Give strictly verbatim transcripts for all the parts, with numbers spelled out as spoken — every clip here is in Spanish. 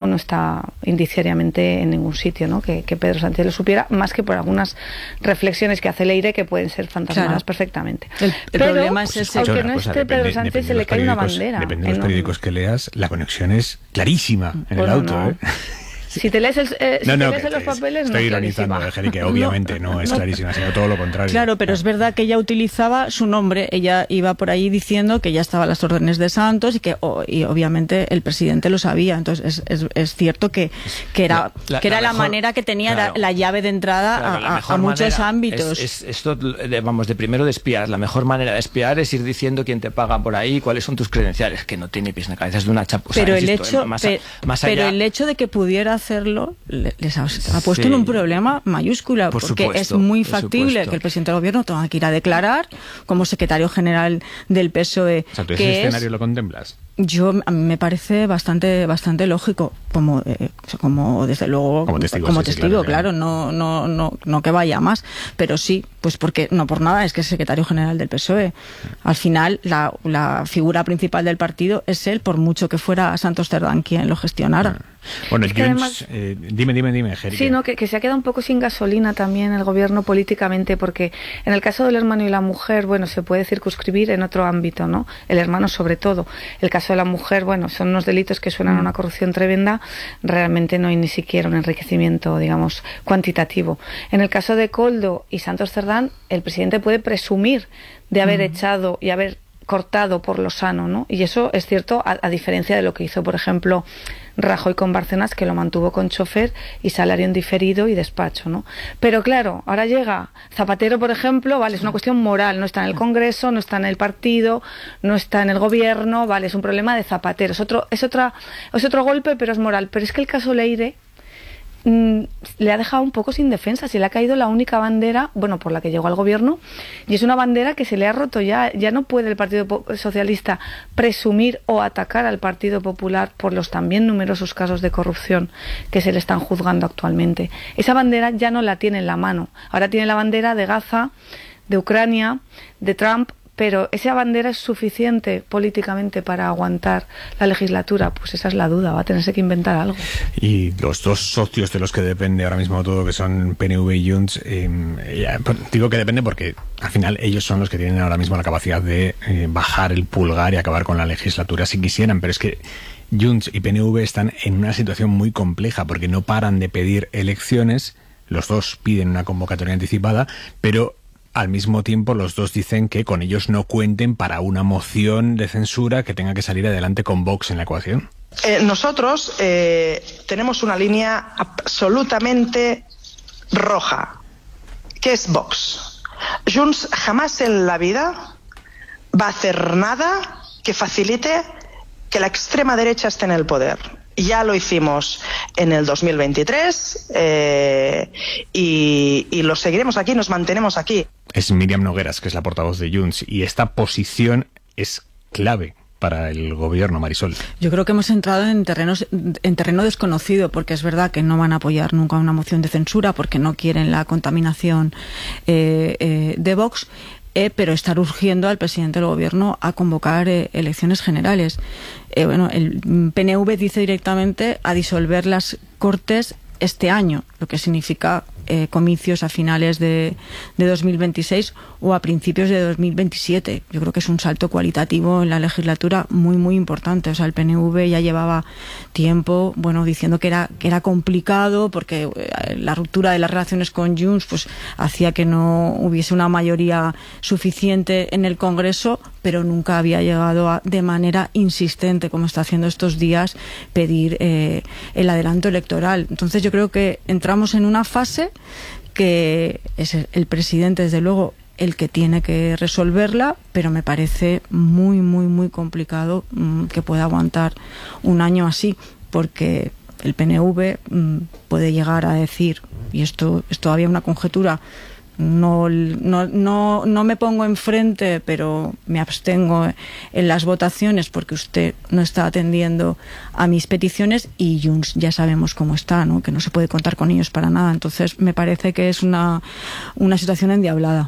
no está indiciariamente en ningún sitio, ¿no? Que, que Pedro Sánchez lo supiera, más que por algunas reflexiones que hace Leire que pueden ser fantasmadas claro. perfectamente. El, el Pero, problema es ese. aunque no cosa, esté depende, Pedro Sánchez, se le cae una bandera. Depende de los periódicos que leas, la conexión es clarísima en bueno, el auto, no. ¿eh? Si te lees, el, eh, si no, no, te lees los papeles, estoy no ironizando, Ejeri, que obviamente no, no es clarísima, sino todo lo contrario. Claro, pero es verdad que ella utilizaba su nombre, ella iba por ahí diciendo que ya estaba a las órdenes de Santos y que oh, y obviamente el presidente lo sabía. Entonces es, es, es cierto que, que era, la, la, que era la, mejor, la manera que tenía claro, la, la llave de entrada claro, a, a muchos ámbitos. Es, es, esto, de, vamos, de primero de espiar. La mejor manera de espiar es ir diciendo quién te paga por ahí, cuáles son tus credenciales, que no tiene pies ni cabeza, es de una chapuza. Pero, el hecho, esto, más, pe, más allá, pero el hecho de que pudiera hacerlo les ha, ha puesto sí. en un problema mayúscula, por porque supuesto, es muy factible que el presidente del gobierno tenga que ir a declarar como secretario general del P S O E. O sea, ¿tú que ese es, escenario lo contemplas? Yo, a mí me parece bastante bastante lógico, como eh, como desde luego como testigo, como sí, testigo sí, claro, claro, no, no, no, no que vaya más, pero sí, pues porque no por nada es que es secretario general del P S O E. Al final, la, la figura principal del partido es él, por mucho que fuera Santos Cerdán quien lo gestionara. Bueno, es que Junts, además, eh, dime, dime, dime, Jeri. Sí, no, que, que se ha quedado un poco sin gasolina también el gobierno políticamente, porque en el caso del hermano y la mujer, bueno, se puede circunscribir en otro ámbito, ¿no? El hermano sobre todo. El caso de la mujer, bueno, son unos delitos que suenan a una corrupción tremenda, realmente no hay ni siquiera un enriquecimiento, digamos, cuantitativo. En el caso de Koldo y Santos Cerdán, el presidente puede presumir de haber mm. echado y haber cortado por lo sano, ¿no? Y eso es cierto, a, a diferencia de lo que hizo, por ejemplo, Rajoy con Bárcenas, que lo mantuvo con chofer y salario en diferido y despacho, ¿no? Pero claro, ahora llega Zapatero, por ejemplo, vale, es una cuestión moral, no está en el Congreso, no está en el partido, no está en el gobierno, vale, es un problema de Zapatero, es otro, es otra, es otro golpe, pero es moral. Pero es que el caso Leire Mm, le ha dejado un poco sin defensa, se le ha caído la única bandera, bueno, por la que llegó al gobierno, y es una bandera que se le ha roto ya, ya no puede el Partido Socialista presumir o atacar al Partido Popular por los también numerosos casos de corrupción que se le están juzgando actualmente. Esa bandera ya no la tiene en la mano, ahora tiene la bandera de Gaza, de Ucrania, de Trump, pero ¿esa bandera es suficiente políticamente para aguantar la legislatura? Pues esa es la duda, va a tenerse que inventar algo. Y los dos socios de los que depende ahora mismo todo, que son P N V y Junts, eh, ya, digo que depende porque al final ellos son los que tienen ahora mismo la capacidad de eh, bajar el pulgar y acabar con la legislatura si quisieran, pero es que Junts y P N V están en una situación muy compleja porque no paran de pedir elecciones, los dos piden una convocatoria anticipada, pero al mismo tiempo los dos dicen que con ellos no cuenten para una moción de censura que tenga que salir adelante con Vox en la ecuación. Eh, nosotros eh, tenemos una línea absolutamente roja, que es Vox. Junts jamás en la vida va a hacer nada que facilite que la extrema derecha esté en el poder. Ya lo hicimos en el dos mil veintitrés eh, y, y lo seguiremos aquí, nos mantenemos aquí. Es Míriam Nogueras, que es la portavoz de Junts, y esta posición es clave para el gobierno, Marisol. Yo creo que hemos entrado en terrenos en terreno desconocido, porque es verdad que no van a apoyar nunca una moción de censura porque no quieren la contaminación eh, eh, de Vox. Eh, pero estar urgiendo al presidente del gobierno a convocar eh, elecciones generales. Eh, bueno, el P N V dice directamente a disolver las Cortes este año, lo que significa eh, comicios a finales de, de dos mil veintiséis o a principios de dos mil veintisiete. Yo creo que es un salto cualitativo en la legislatura muy, muy importante. O sea, el P N V ya llevaba tiempo, bueno, diciendo que era, que era complicado porque eh, la ruptura de las relaciones con Junts pues hacía que no hubiese una mayoría suficiente en el Congreso, pero nunca había llegado a, de manera insistente, como está haciendo estos días, pedir eh, el adelanto electoral. Entonces yo creo que entramos en una fase que es el presidente, desde luego, el que tiene que resolverla, pero me parece muy, muy, muy complicado mmm, que pueda aguantar un año así, porque el P N V mmm, puede llegar a decir, y esto es todavía una conjetura, No, no, no, no me pongo enfrente, pero me abstengo en las votaciones porque usted no está atendiendo a mis peticiones, y Junts ya sabemos cómo está, ¿no? Que no se puede contar con ellos para nada. Entonces me parece que es una, una situación endiablada.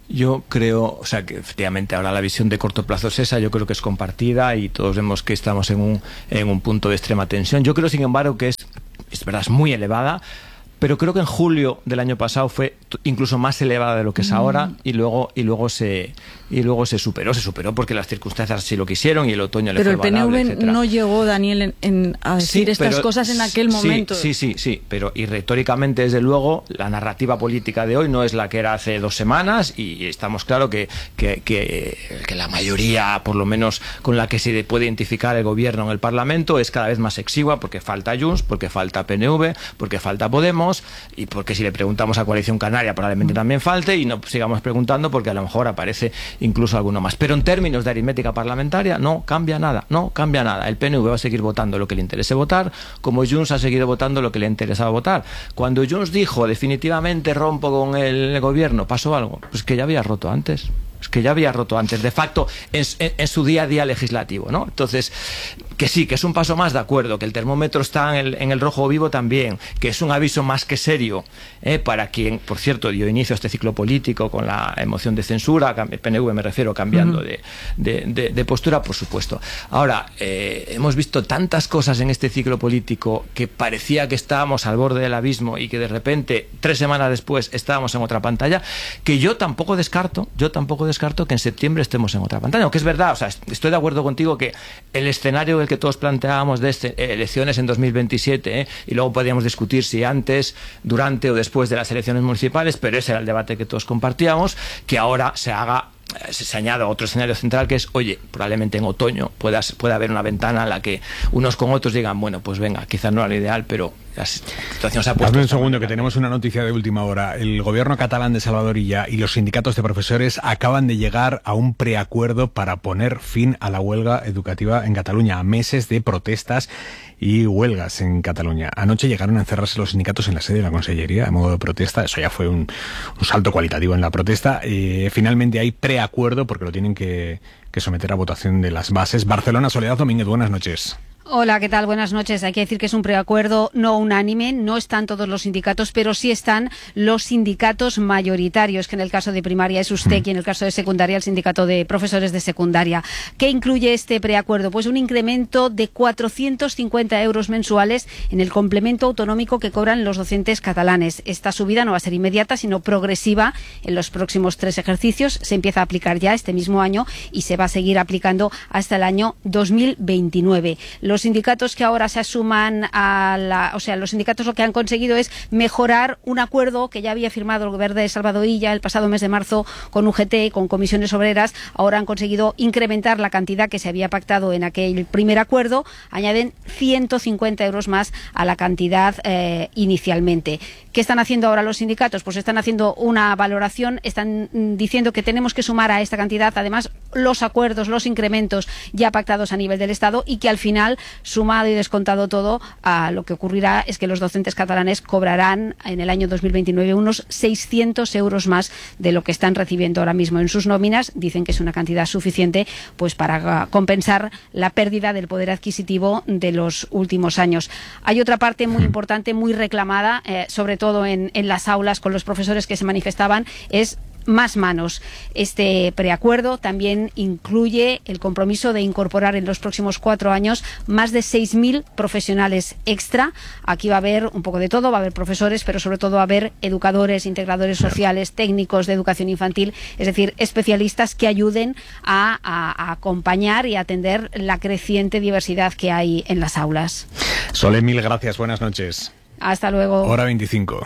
Yo creo, o sea, que efectivamente ahora la visión de corto plazo es esa, yo creo que es compartida y todos vemos que estamos en un, en un punto de extrema tensión. Yo creo, sin embargo, que es, es verdad, es muy elevada, pero creo que en julio del año pasado fue incluso más elevada de lo que es ahora y luego y luego se y luego se superó, se superó porque las circunstancias así lo quisieron y el otoño le pero fue valable, Pero el P N V etcétera. no llegó, Daniel, en, en a decir sí, estas pero, cosas en aquel sí, momento. Sí, sí, sí, pero y retóricamente, desde luego, la narrativa política de hoy no es la que era hace dos semanas y estamos claro que, que, que, que la mayoría, por lo menos con la que se puede identificar el gobierno en el Parlamento, es cada vez más exigua porque falta Junts, porque falta P N V, porque falta Podemos y porque si le preguntamos a Coalición Canaria probablemente también falte y no sigamos preguntando porque a lo mejor aparece incluso alguno más. Pero en términos de aritmética parlamentaria no cambia nada, no cambia nada. El P N V va a seguir votando lo que le interese votar, como Junts ha seguido votando lo que le interesaba votar. Cuando Junts dijo definitivamente rompo con el gobierno, ¿pasó algo? Pues que ya había roto antes. Es que ya había roto antes, de facto, en, en, en su día a día legislativo, ¿no? Entonces, que sí, que es un paso más, de acuerdo, que el termómetro está en el, en el rojo vivo también, que es un aviso más que serio, ¿eh? Para quien, por cierto, dio inicio a este ciclo político con la emoción de censura, el P N V me refiero, cambiando uh-huh. de, de, de, de postura, por supuesto. Ahora, eh, hemos visto tantas cosas en este ciclo político que parecía que estábamos al borde del abismo y que de repente, tres semanas después, estábamos en otra pantalla, que yo tampoco descarto, yo tampoco descarto que en septiembre estemos en otra pantalla, aunque es verdad, o sea, estoy de acuerdo contigo que el escenario el que todos planteábamos de este, eh, elecciones en dos mil veintisiete, eh, y luego podríamos discutir si antes, durante o después de las elecciones municipales, pero ese era el debate que todos compartíamos, que ahora se haga, se, se añada otro escenario central que es, oye, probablemente en otoño pueda, pueda haber una ventana en la que unos con otros digan, bueno, pues venga, quizás no era lo ideal, pero la situación se ha puesto. Hazme un segundo, que tenemos una noticia de última hora. El gobierno catalán de Salvador Illa y los sindicatos de profesores acaban de llegar a un preacuerdo para poner fin a la huelga educativa en Cataluña, a meses de protestas y huelgas en Cataluña. Anoche llegaron a encerrarse los sindicatos en la sede de la Consellería a modo de protesta. Eso ya fue un, un salto cualitativo en la protesta. Eh, finalmente hay preacuerdo porque lo tienen que, que someter a votación de las bases. Barcelona, Soledad Domínguez, buenas noches. Hola, ¿qué tal? Buenas noches. Hay que decir que es un preacuerdo no unánime, no están todos los sindicatos, pero sí están los sindicatos mayoritarios, que en el caso de primaria es USTEC y en el caso de secundaria el sindicato de profesores de secundaria. ¿Qué incluye este preacuerdo? Pues un incremento de cuatrocientos cincuenta euros mensuales en el complemento autonómico que cobran los docentes catalanes. Esta subida no va a ser inmediata, sino progresiva en los próximos tres ejercicios. Se empieza a aplicar ya este mismo año y se va a seguir aplicando hasta el año dos mil veintinueve. Los Los sindicatos que ahora se asuman a la... O sea, los sindicatos lo que han conseguido es mejorar un acuerdo que ya había firmado el gobierno de Salvador Illa el pasado mes de marzo con U G T, con comisiones obreras. Ahora han conseguido incrementar la cantidad que se había pactado en aquel primer acuerdo. Añaden ciento cincuenta euros más a la cantidad eh, inicialmente. ¿Qué están haciendo ahora los sindicatos? Pues están haciendo una valoración, están diciendo que tenemos que sumar a esta cantidad, además, los acuerdos, los incrementos ya pactados a nivel del Estado y que al final, sumado y descontado todo, a lo que ocurrirá es que los docentes catalanes cobrarán en el año dos mil veintinueve unos seiscientos euros más de lo que están recibiendo ahora mismo en sus nóminas. Dicen que es una cantidad suficiente pues para compensar la pérdida del poder adquisitivo de los últimos años. Hay otra parte muy importante, muy reclamada, eh, sobre todo en, en las aulas con los profesores que se manifestaban, es más manos. Este preacuerdo también incluye el compromiso de incorporar en los próximos cuatro años más de seis mil profesionales extra. Aquí va a haber un poco de todo, va a haber profesores, pero sobre todo va a haber educadores, integradores sociales, técnicos de educación infantil, es decir, especialistas que ayuden a, a, a acompañar y atender la creciente diversidad que hay en las aulas. Sole, mil gracias, buenas noches. Hasta luego. Hora veinticinco.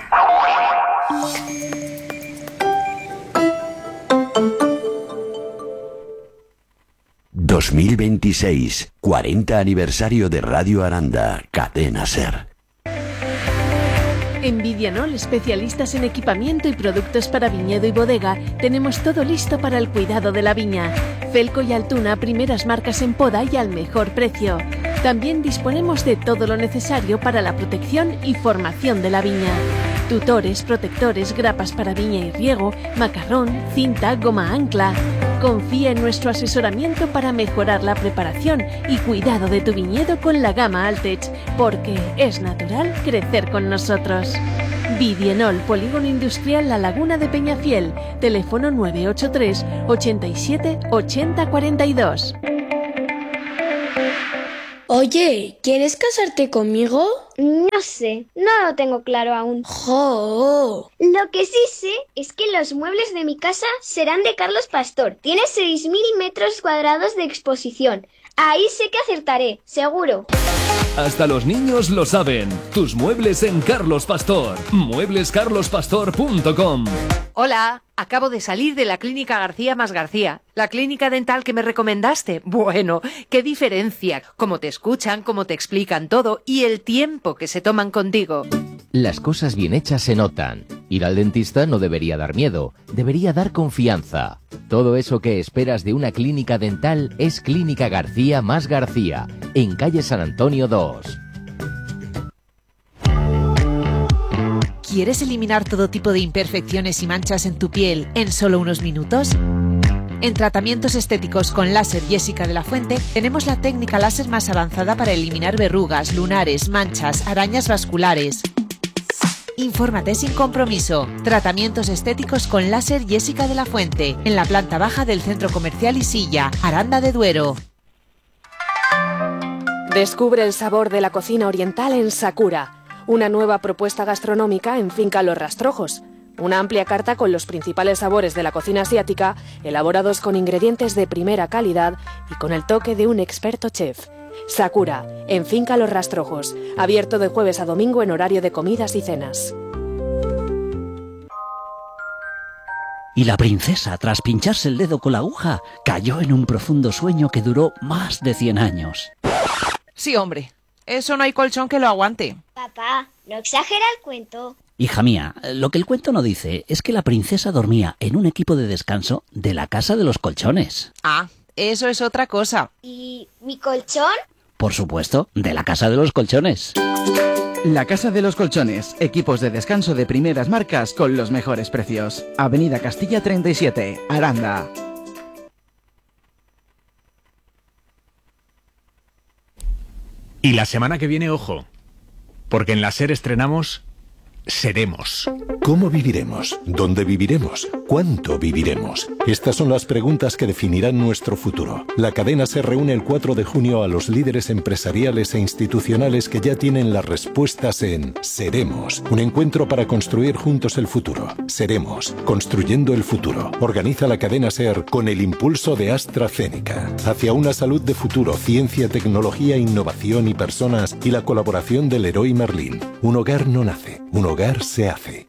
dos mil veintiséis, cuarenta aniversario de Radio Aranda, Cadena SER. En Vidianol, especialistas en equipamiento y productos para viñedo y bodega, tenemos todo listo para el cuidado de la viña. Felco y Altuna, primeras marcas en poda y al mejor precio. También disponemos de todo lo necesario para la protección y formación de la viña. Tutores, protectores, grapas para viña y riego, macarrón, cinta, goma ancla. Confía en nuestro asesoramiento para mejorar la preparación y cuidado de tu viñedo con la gama Altech, porque es natural crecer con nosotros. Bidienol, Polígono Industrial La Laguna de Peñafiel. Teléfono nueve ocho tres, ochenta y siete, ochenta cuarenta y dos. Oye, ¿quieres casarte conmigo? No sé, no lo tengo claro aún. ¡Jo! Lo que sí sé es que los muebles de mi casa serán de Carlos Pastor. Tiene seis mil metros cuadrados de exposición. Ahí sé que acertaré, seguro. Hasta los niños lo saben. Tus muebles en Carlos Pastor. muebles carlos pastor punto com. Hola, acabo de salir de la Clínica García más García. La clínica dental que me recomendaste. Bueno, qué diferencia. Cómo te escuchan, cómo te explican todo y el tiempo que se toman contigo. Las cosas bien hechas se notan. Ir al dentista no debería dar miedo, debería dar confianza. Todo eso que esperas de una clínica dental es Clínica García más García, en calle San Antonio dos. ¿Quieres eliminar todo tipo de imperfecciones y manchas en tu piel en solo unos minutos? En Tratamientos Estéticos con Láser Jessica de la Fuente tenemos la técnica láser más avanzada para eliminar verrugas, lunares, manchas, arañas vasculares. Infórmate sin compromiso. Tratamientos Estéticos con Láser Jessica de la Fuente, en la planta baja del Centro Comercial Isilla, Aranda de Duero. Descubre el sabor de la cocina oriental en Sakura, una nueva propuesta gastronómica en Finca Los Rastrojos. Una amplia carta con los principales sabores de la cocina asiática, elaborados con ingredientes de primera calidad y con el toque de un experto chef. Sakura, en Finca Los Rastrojos, abierto de jueves a domingo en horario de comidas y cenas. Y la princesa, tras pincharse el dedo con la aguja, cayó en un profundo sueño que duró más de cien años. Sí, hombre, eso no hay colchón que lo aguante. Papá, no exagera el cuento. Hija mía, lo que el cuento no dice es que la princesa dormía en un equipo de descanso de la Casa de los Colchones. Ah, eso es otra cosa. ¿Y mi colchón? Por supuesto, de la Casa de los Colchones. La Casa de los Colchones, equipos de descanso de primeras marcas con los mejores precios. Avenida Castilla treinta y siete, Aranda. Y la semana que viene, ojo, porque en la SER estrenamos Seremos. ¿Cómo viviremos? ¿Dónde viviremos? ¿Cuánto viviremos? Estas son las preguntas que definirán nuestro futuro. La cadena se reúne el cuatro de junio a los líderes empresariales e institucionales que ya tienen las respuestas en Seremos, un encuentro para construir juntos el futuro. Seremos, construyendo el futuro. Organiza la cadena SER con el impulso de AstraZeneca. Hacia una salud de futuro, ciencia, tecnología, innovación y personas, y la colaboración del Leroy Merlin. Un hogar no nace, un hogar se hace.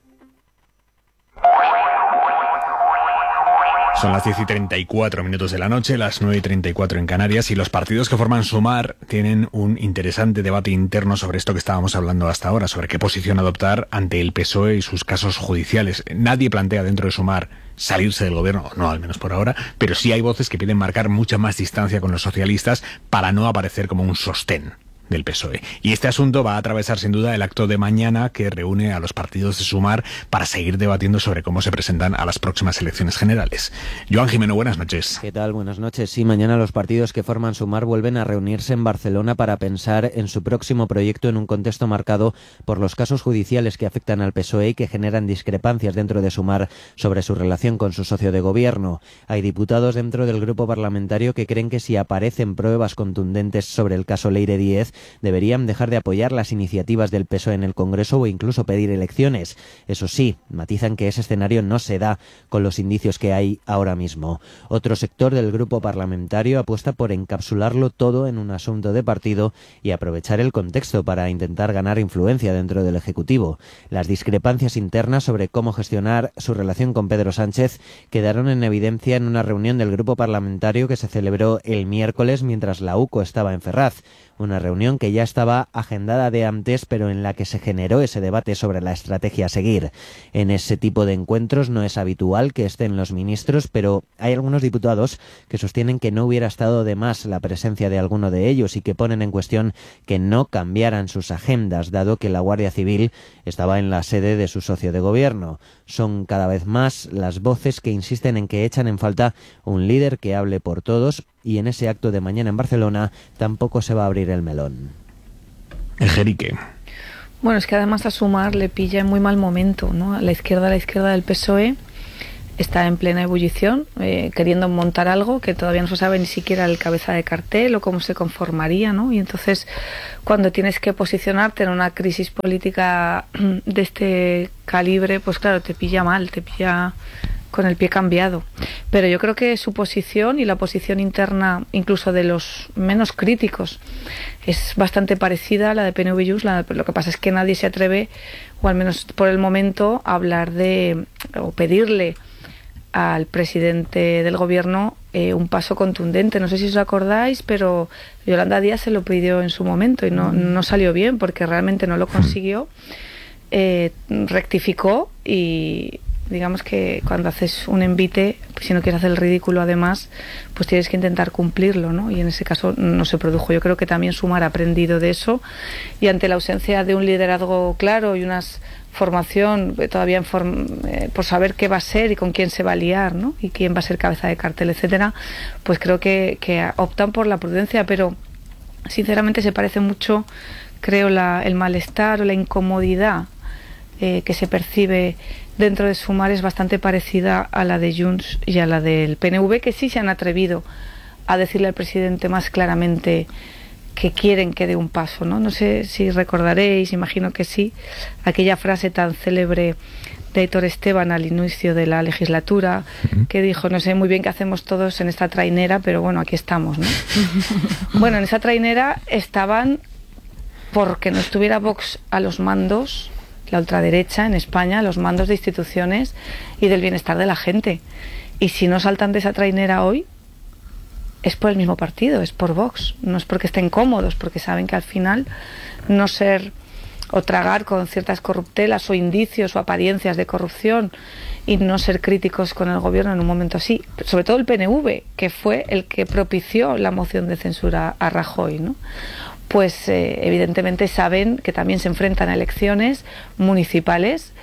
Son las diez y treinta y cuatro minutos de la noche, las nueve y treinta y cuatro en Canarias, y los partidos que forman Sumar tienen un interesante debate interno sobre esto que estábamos hablando hasta ahora, sobre qué posición adoptar ante el P S O E y sus casos judiciales. Nadie plantea dentro de Sumar salirse del gobierno, no al menos por ahora, pero sí hay voces que piden marcar mucha más distancia con los socialistas para no aparecer como un sostén del P S O E. Y este asunto va a atravesar sin duda el acto de mañana que reúne a los partidos de Sumar para seguir debatiendo sobre cómo se presentan a las próximas elecciones generales. Joan Jimeno, buenas noches. ¿Qué tal? Buenas noches. Sí, mañana los partidos que forman Sumar vuelven a reunirse en Barcelona para pensar en su próximo proyecto en un contexto marcado por los casos judiciales que afectan al P S O E y que generan discrepancias dentro de Sumar sobre su relación con su socio de gobierno. Hay diputados dentro del grupo parlamentario que creen que si aparecen pruebas contundentes sobre el caso Leire Díez, deberían dejar de apoyar las iniciativas del P S O E en el Congreso o incluso pedir elecciones. Eso sí, matizan que ese escenario no se da con los indicios que hay ahora mismo. Otro sector del grupo parlamentario apuesta por encapsularlo todo en un asunto de partido y aprovechar el contexto para intentar ganar influencia dentro del Ejecutivo. Las discrepancias internas sobre cómo gestionar su relación con Pedro Sánchez quedaron en evidencia en una reunión del grupo parlamentario que se celebró el miércoles mientras la U C O estaba en Ferraz. Una reunión que ya estaba agendada de antes, pero en la que se generó ese debate sobre la estrategia a seguir. En ese tipo de encuentros no es habitual que estén los ministros, pero hay algunos diputados que sostienen que no hubiera estado de más la presencia de alguno de ellos y que ponen en cuestión que no cambiaran sus agendas, dado que la Guardia Civil estaba en la sede de su socio de gobierno. Son cada vez más las voces que insisten en que echan en falta un líder que hable por todos, y en ese acto de mañana en Barcelona tampoco se va a abrir el melón. Ejerique. Bueno, es que además a Sumar le pilla en muy mal momento, ¿no? La izquierda, la izquierda del P S O E está en plena ebullición, eh, queriendo montar algo que todavía no se sabe ni siquiera el cabeza de cartel o cómo se conformaría, ¿no? Y entonces, cuando tienes que posicionarte en una crisis política de este calibre, pues claro, te pilla mal, te pilla con el pie cambiado. Pero yo creo que su posición y la posición interna, incluso de los menos críticos, es bastante parecida a la de P N V y Junts. Lo que pasa es que nadie se atreve, o al menos por el momento, a hablar de, o pedirle al presidente del gobierno eh, un paso contundente. No sé si os acordáis, pero Yolanda Díaz se lo pidió en su momento y no, no salió bien porque realmente no lo consiguió. Eh, rectificó y digamos que cuando haces un envite, pues si no quieres hacer el ridículo además, pues tienes que intentar cumplirlo, ¿no? Y en ese caso no se produjo. Yo creo que también Sumar ha aprendido de eso y ante la ausencia de un liderazgo claro y unas formación todavía en form, eh, por saber qué va a ser y con quién se va a liar, ¿no? Y quién va a ser cabeza de cartel, etcétera, pues creo que, que optan por la prudencia, pero sinceramente se parece mucho, creo, la, el malestar o la incomodidad eh, que se percibe dentro de Sumar es bastante parecida a la de Junts y a la del P N V, que sí se han atrevido a decirle al presidente más claramente que quieren que dé un paso, ¿no? No sé si recordaréis, imagino que sí, aquella frase tan célebre de Aitor Esteban al inicio de la legislatura, uh-huh. que dijo, no sé muy bien qué hacemos todos en esta trainera, pero bueno, aquí estamos, ¿no? Bueno, en esa trainera estaban, porque no estuviera Vox a los mandos, la ultraderecha en España, a los mandos de instituciones y del bienestar de la gente. Y si no saltan de esa trainera hoy, es por el mismo partido, es por Vox, no es porque estén cómodos, porque saben que al final no ser o tragar con ciertas corruptelas o indicios o apariencias de corrupción y no ser críticos con el gobierno en un momento así, sobre todo el P N V, que fue el que propició la moción de censura a Rajoy, ¿no? Pues eh, evidentemente saben que también se enfrentan a elecciones municipales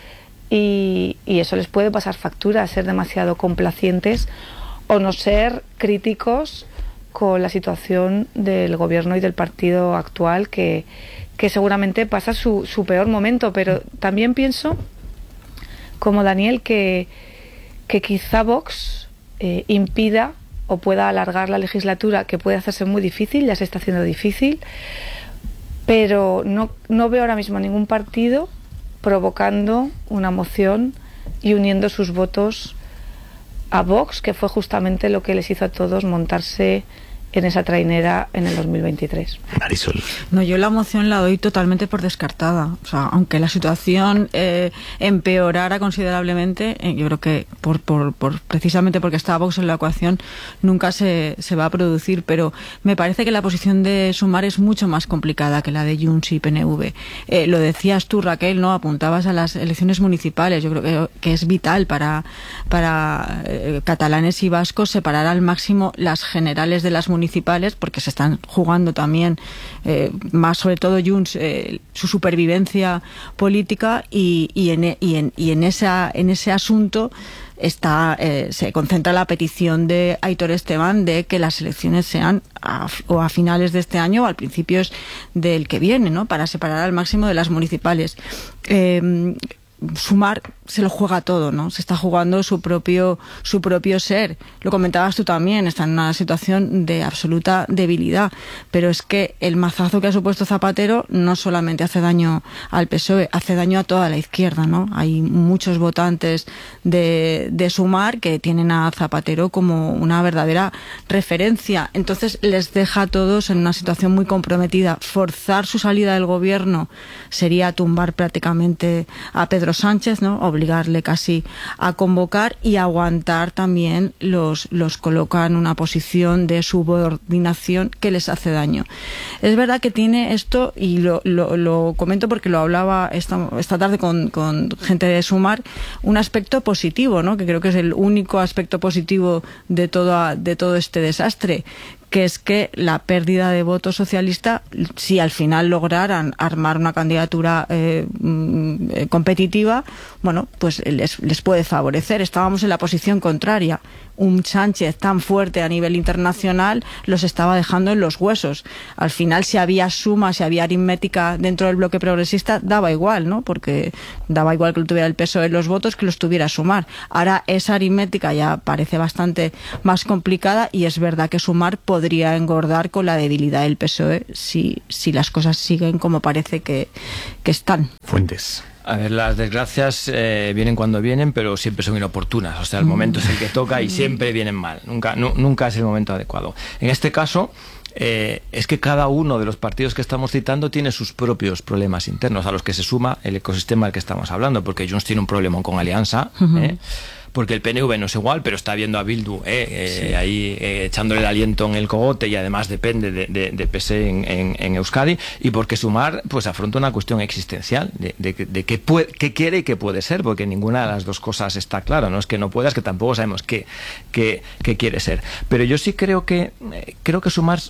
y, y eso les puede pasar factura, ser demasiado complacientes o no ser críticos con la situación del gobierno y del partido actual, que, que seguramente pasa su, su peor momento. Pero también pienso, como Daniel, que, que quizá Vox eh, impida o pueda alargar la legislatura, que puede hacerse muy difícil, ya se está haciendo difícil, pero no, no veo ahora mismo ningún partido provocando una moción y uniendo sus votos a Vox, que fue justamente lo que les hizo a todos montarse en esa trainera en el dos mil veintitrés. Marisol. No, yo la moción la doy totalmente por descartada. O sea, aunque la situación eh, empeorara considerablemente, eh, yo creo que por, por, por precisamente porque está Vox en la ecuación nunca se, se va a producir, pero me parece que la posición de Sumar es mucho más complicada que la de Junts y P N V. Eh, lo decías tú, Raquel, ¿no? Apuntabas a las elecciones municipales. Yo creo que, que es vital para, para eh, catalanes y vascos separar al máximo las generales de las municipales municipales, porque se están jugando también eh, más sobre todo Junts eh, su supervivencia política y, y, en, y, en, y en, esa, en ese asunto está eh, se concentra la petición de Aitor Esteban de que las elecciones sean a, o a finales de este año o al principio del que viene, ¿no? Para separar al máximo de las municipales. Eh, Sumar se lo juega todo, ¿no? Se está jugando su propio su propio ser. Lo comentabas tú también, está en una situación de absoluta debilidad, pero es que el mazazo que ha supuesto Zapatero no solamente hace daño al P S O E, hace daño a toda la izquierda, ¿no? Hay muchos votantes de, de Sumar que tienen a Zapatero como una verdadera referencia, entonces les deja a todos en una situación muy comprometida. Forzar su salida del gobierno sería tumbar prácticamente a Pedro Sánchez, ¿no? Obligarle casi a convocar, y aguantar también los, los coloca en una posición de subordinación que les hace daño. Es verdad que tiene esto, y lo, lo, lo comento porque lo hablaba esta, esta tarde con, con gente de Sumar, un aspecto positivo, ¿no? Que creo que es el único aspecto positivo de todo, de todo este desastre, que es que la pérdida de voto socialista, si al final lograran armar una candidatura eh, competitiva, bueno, pues les, les puede favorecer. Estábamos en la posición contraria. un Sánchez tan fuerte a nivel internacional los estaba dejando en los huesos. Al final, si había suma, si había aritmética dentro del bloque progresista, daba igual, ¿no? Porque daba igual que lo tuviera el P S O E los votos que los tuviera Sumar. Ahora esa aritmética ya parece bastante más complicada y es verdad que Sumar podría engordar con la debilidad del P S O E si, si las cosas siguen como parece que, que están. Fuentes. A ver, las desgracias eh, vienen cuando vienen, pero siempre son inoportunas. O sea, el momento es el que toca y siempre vienen mal. Nunca, nu, nunca es el momento adecuado. En este caso, eh, es que cada uno de los partidos que estamos citando tiene sus propios problemas internos, a los que se suma el ecosistema del que estamos hablando, porque Junts tiene un problema con Alianza, uh-huh. ¿eh? Porque el P N V no es igual, pero está viendo a Bildu eh, eh, sí. ahí eh, echándole el aliento en el cogote y además depende de, de, de P S E en, en, en Euskadi, y porque Sumar pues afronta una cuestión existencial de, de, de qué, puede, qué quiere y qué puede ser, porque ninguna de las dos cosas está clara, no es que no pueda, es que tampoco sabemos qué, qué, qué quiere ser. Pero yo sí creo que eh, creo que Sumar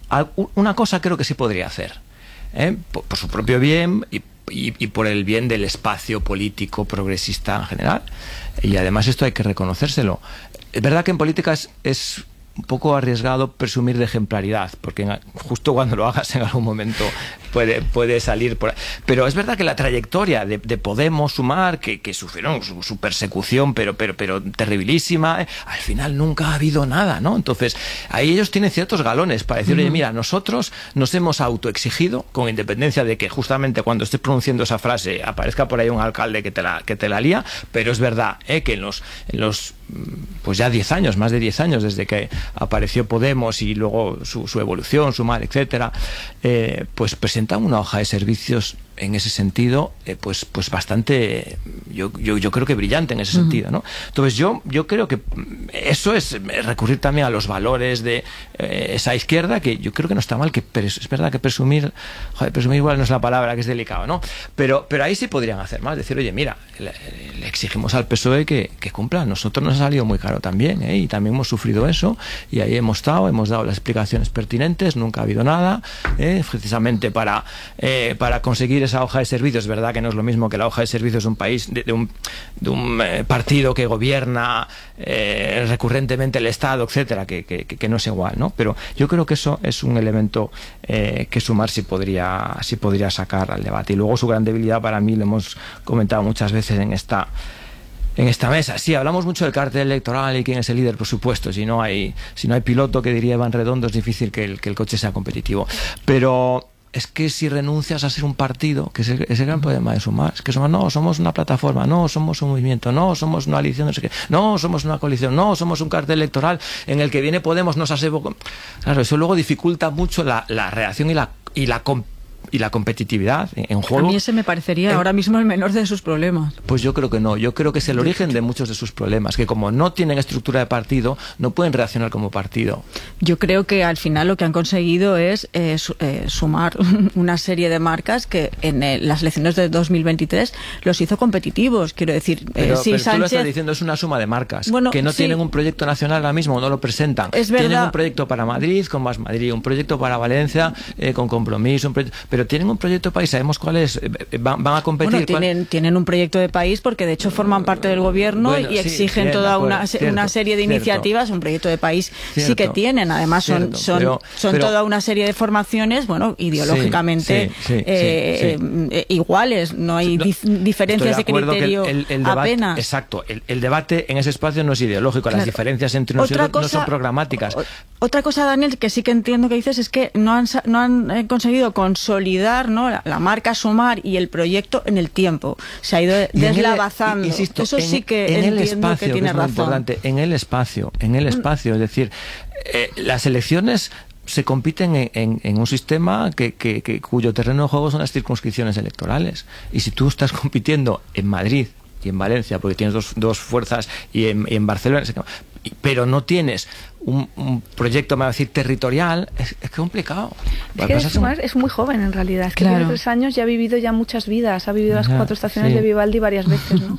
una cosa creo que sí podría hacer, ¿eh? por, por su propio bien y Y, y por el bien del espacio político progresista en general, y además esto hay que reconocérselo. Es verdad que en política es, es un poco arriesgado presumir de ejemplaridad, porque en, justo cuando lo hagas en algún momento puede, puede salir por ahí. Pero es verdad que la trayectoria de, de Podemos, Sumar, que, que sufrieron su, su persecución, pero, pero, pero terribilísima, eh, al final nunca ha habido nada, ¿no? Entonces, ahí ellos tienen ciertos galones para decir, uh-huh. oye, mira, nosotros nos hemos autoexigido, con independencia de que justamente cuando estés pronunciando esa frase aparezca por ahí un alcalde que te la, que te la lía, pero es verdad eh, que en los, en los pues ya diez años, más de diez años desde que apareció Podemos y luego su, su evolución, Sumar, etcétera, eh, pues presentan una hoja de servicios en ese sentido, eh, pues, pues bastante, yo, yo, yo creo que brillante en ese uh-huh. sentido, ¿no? Entonces yo, yo creo que eso es recurrir también a los valores de eh, esa izquierda, que yo creo que no está mal, que es verdad que presumir, joder, presumir igual no es la palabra, que es delicado, ¿no? Pero, pero ahí sí podrían hacer más, decir, oye, mira, le, le exigimos al P S O E que, que cumpla, nosotros nos ha salido muy caro también, ¿eh? Y también hemos sufrido eso, y ahí hemos estado, hemos dado las explicaciones pertinentes, nunca ha habido nada, ¿eh? Precisamente para, eh, para conseguir esa hoja de servicios. Es verdad que no es lo mismo que la hoja de servicios de un país, de, de un, de un eh, partido que gobierna eh, recurrentemente el Estado, etcétera, que, que, que no es igual, ¿no? Pero yo creo que eso es un elemento eh, que Sumar sí podría, sí podría sacar al debate. Y luego su gran debilidad, para mí, lo hemos comentado muchas veces en esta en esta mesa. Sí, hablamos mucho del cartel electoral y quién es el líder, por supuesto. Si no hay, si no hay piloto, que diría Iván Redondo, es difícil que el, que el coche sea competitivo. Pero es que si renuncias a ser un partido, que es el, es el gran problema de Sumar, es que somos, no, somos una plataforma, no, somos un movimiento, no, somos una coalición, no sé qué, no, somos una coalición, no, somos un cartel electoral en el que viene Podemos, nos asebo. Claro, eso luego dificulta mucho la, la reacción y la, y la competición y la competitividad en juego. A mí ese me parecería eh, ahora mismo el menor de sus problemas. Pues yo creo que no, yo creo que es el origen de muchos de sus problemas, que como no tienen estructura de partido, no pueden reaccionar como partido. Yo creo que al final lo que han conseguido es eh, su, eh, sumar una serie de marcas que en eh, las elecciones de dos mil veintitrés los hizo competitivos, quiero decir. Pero, eh, si pero Sánchez... tú lo estás diciendo, es una suma de marcas, bueno, que no sí. tienen un proyecto nacional ahora mismo, no lo presentan. Es tienen verdad. un proyecto para Madrid, con Más Madrid, un proyecto para Valencia, eh, con Compromiso, un proyecto... pero tienen un proyecto para y sabemos cuál es, van, van a competir. Bueno, tienen, ¿cuál? tienen un proyecto de país porque de hecho forman parte del gobierno bueno, y exigen sí, toda acuerdo, una, cierto, una serie de cierto. iniciativas. Un proyecto de país cierto, sí que tienen, además son, cierto, son, pero, son pero, toda una serie de formaciones, bueno, ideológicamente sí, sí, sí, eh, sí, sí. Eh, iguales, no hay dif diferencias de, de criterio el, el debate, apenas. Exacto, el, el debate en ese espacio no es ideológico, claro. Las diferencias entre nosotros no son programáticas. O, otra cosa, Daniel, que sí que entiendo que dices es que no han, no han conseguido consolidar, ¿no?, la, la marca Sumar y el proyecto en el tiempo. Se ha ido deslavazando. Insisto, eso en, sí que en entiendo el espacio, que tiene que es razón. Importante, en el espacio, en el espacio, es decir, eh, las elecciones se compiten en, en, en un sistema que, que, que, cuyo terreno de juego son las circunscripciones electorales. Y si tú estás compitiendo en Madrid y en Valencia, porque tienes dos, dos fuerzas, y en, y en Barcelona, pero no tienes un, un proyecto, me va a decir, territorial, es, es complicado. Es que Sumar es muy joven en realidad, es que claro. tiene tres años y ha vivido ya muchas vidas, ha vivido las ya, cuatro estaciones sí. de Vivaldi varias veces, ¿no?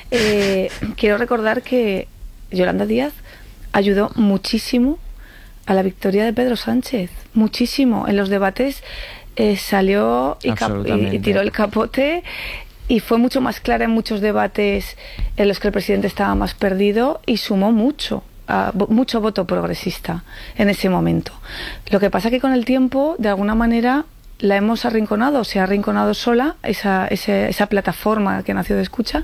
eh, quiero recordar que Yolanda Díaz ayudó muchísimo a la victoria de Pedro Sánchez, muchísimo. En los debates eh, salió y, y, y tiró el capote, y fue mucho más clara en muchos debates en los que el presidente estaba más perdido, y sumó mucho, uh, mucho voto progresista en ese momento. Lo que pasa que con el tiempo, de alguna manera, la hemos arrinconado, se ha arrinconado sola esa, esa, esa plataforma que nació de Escucha,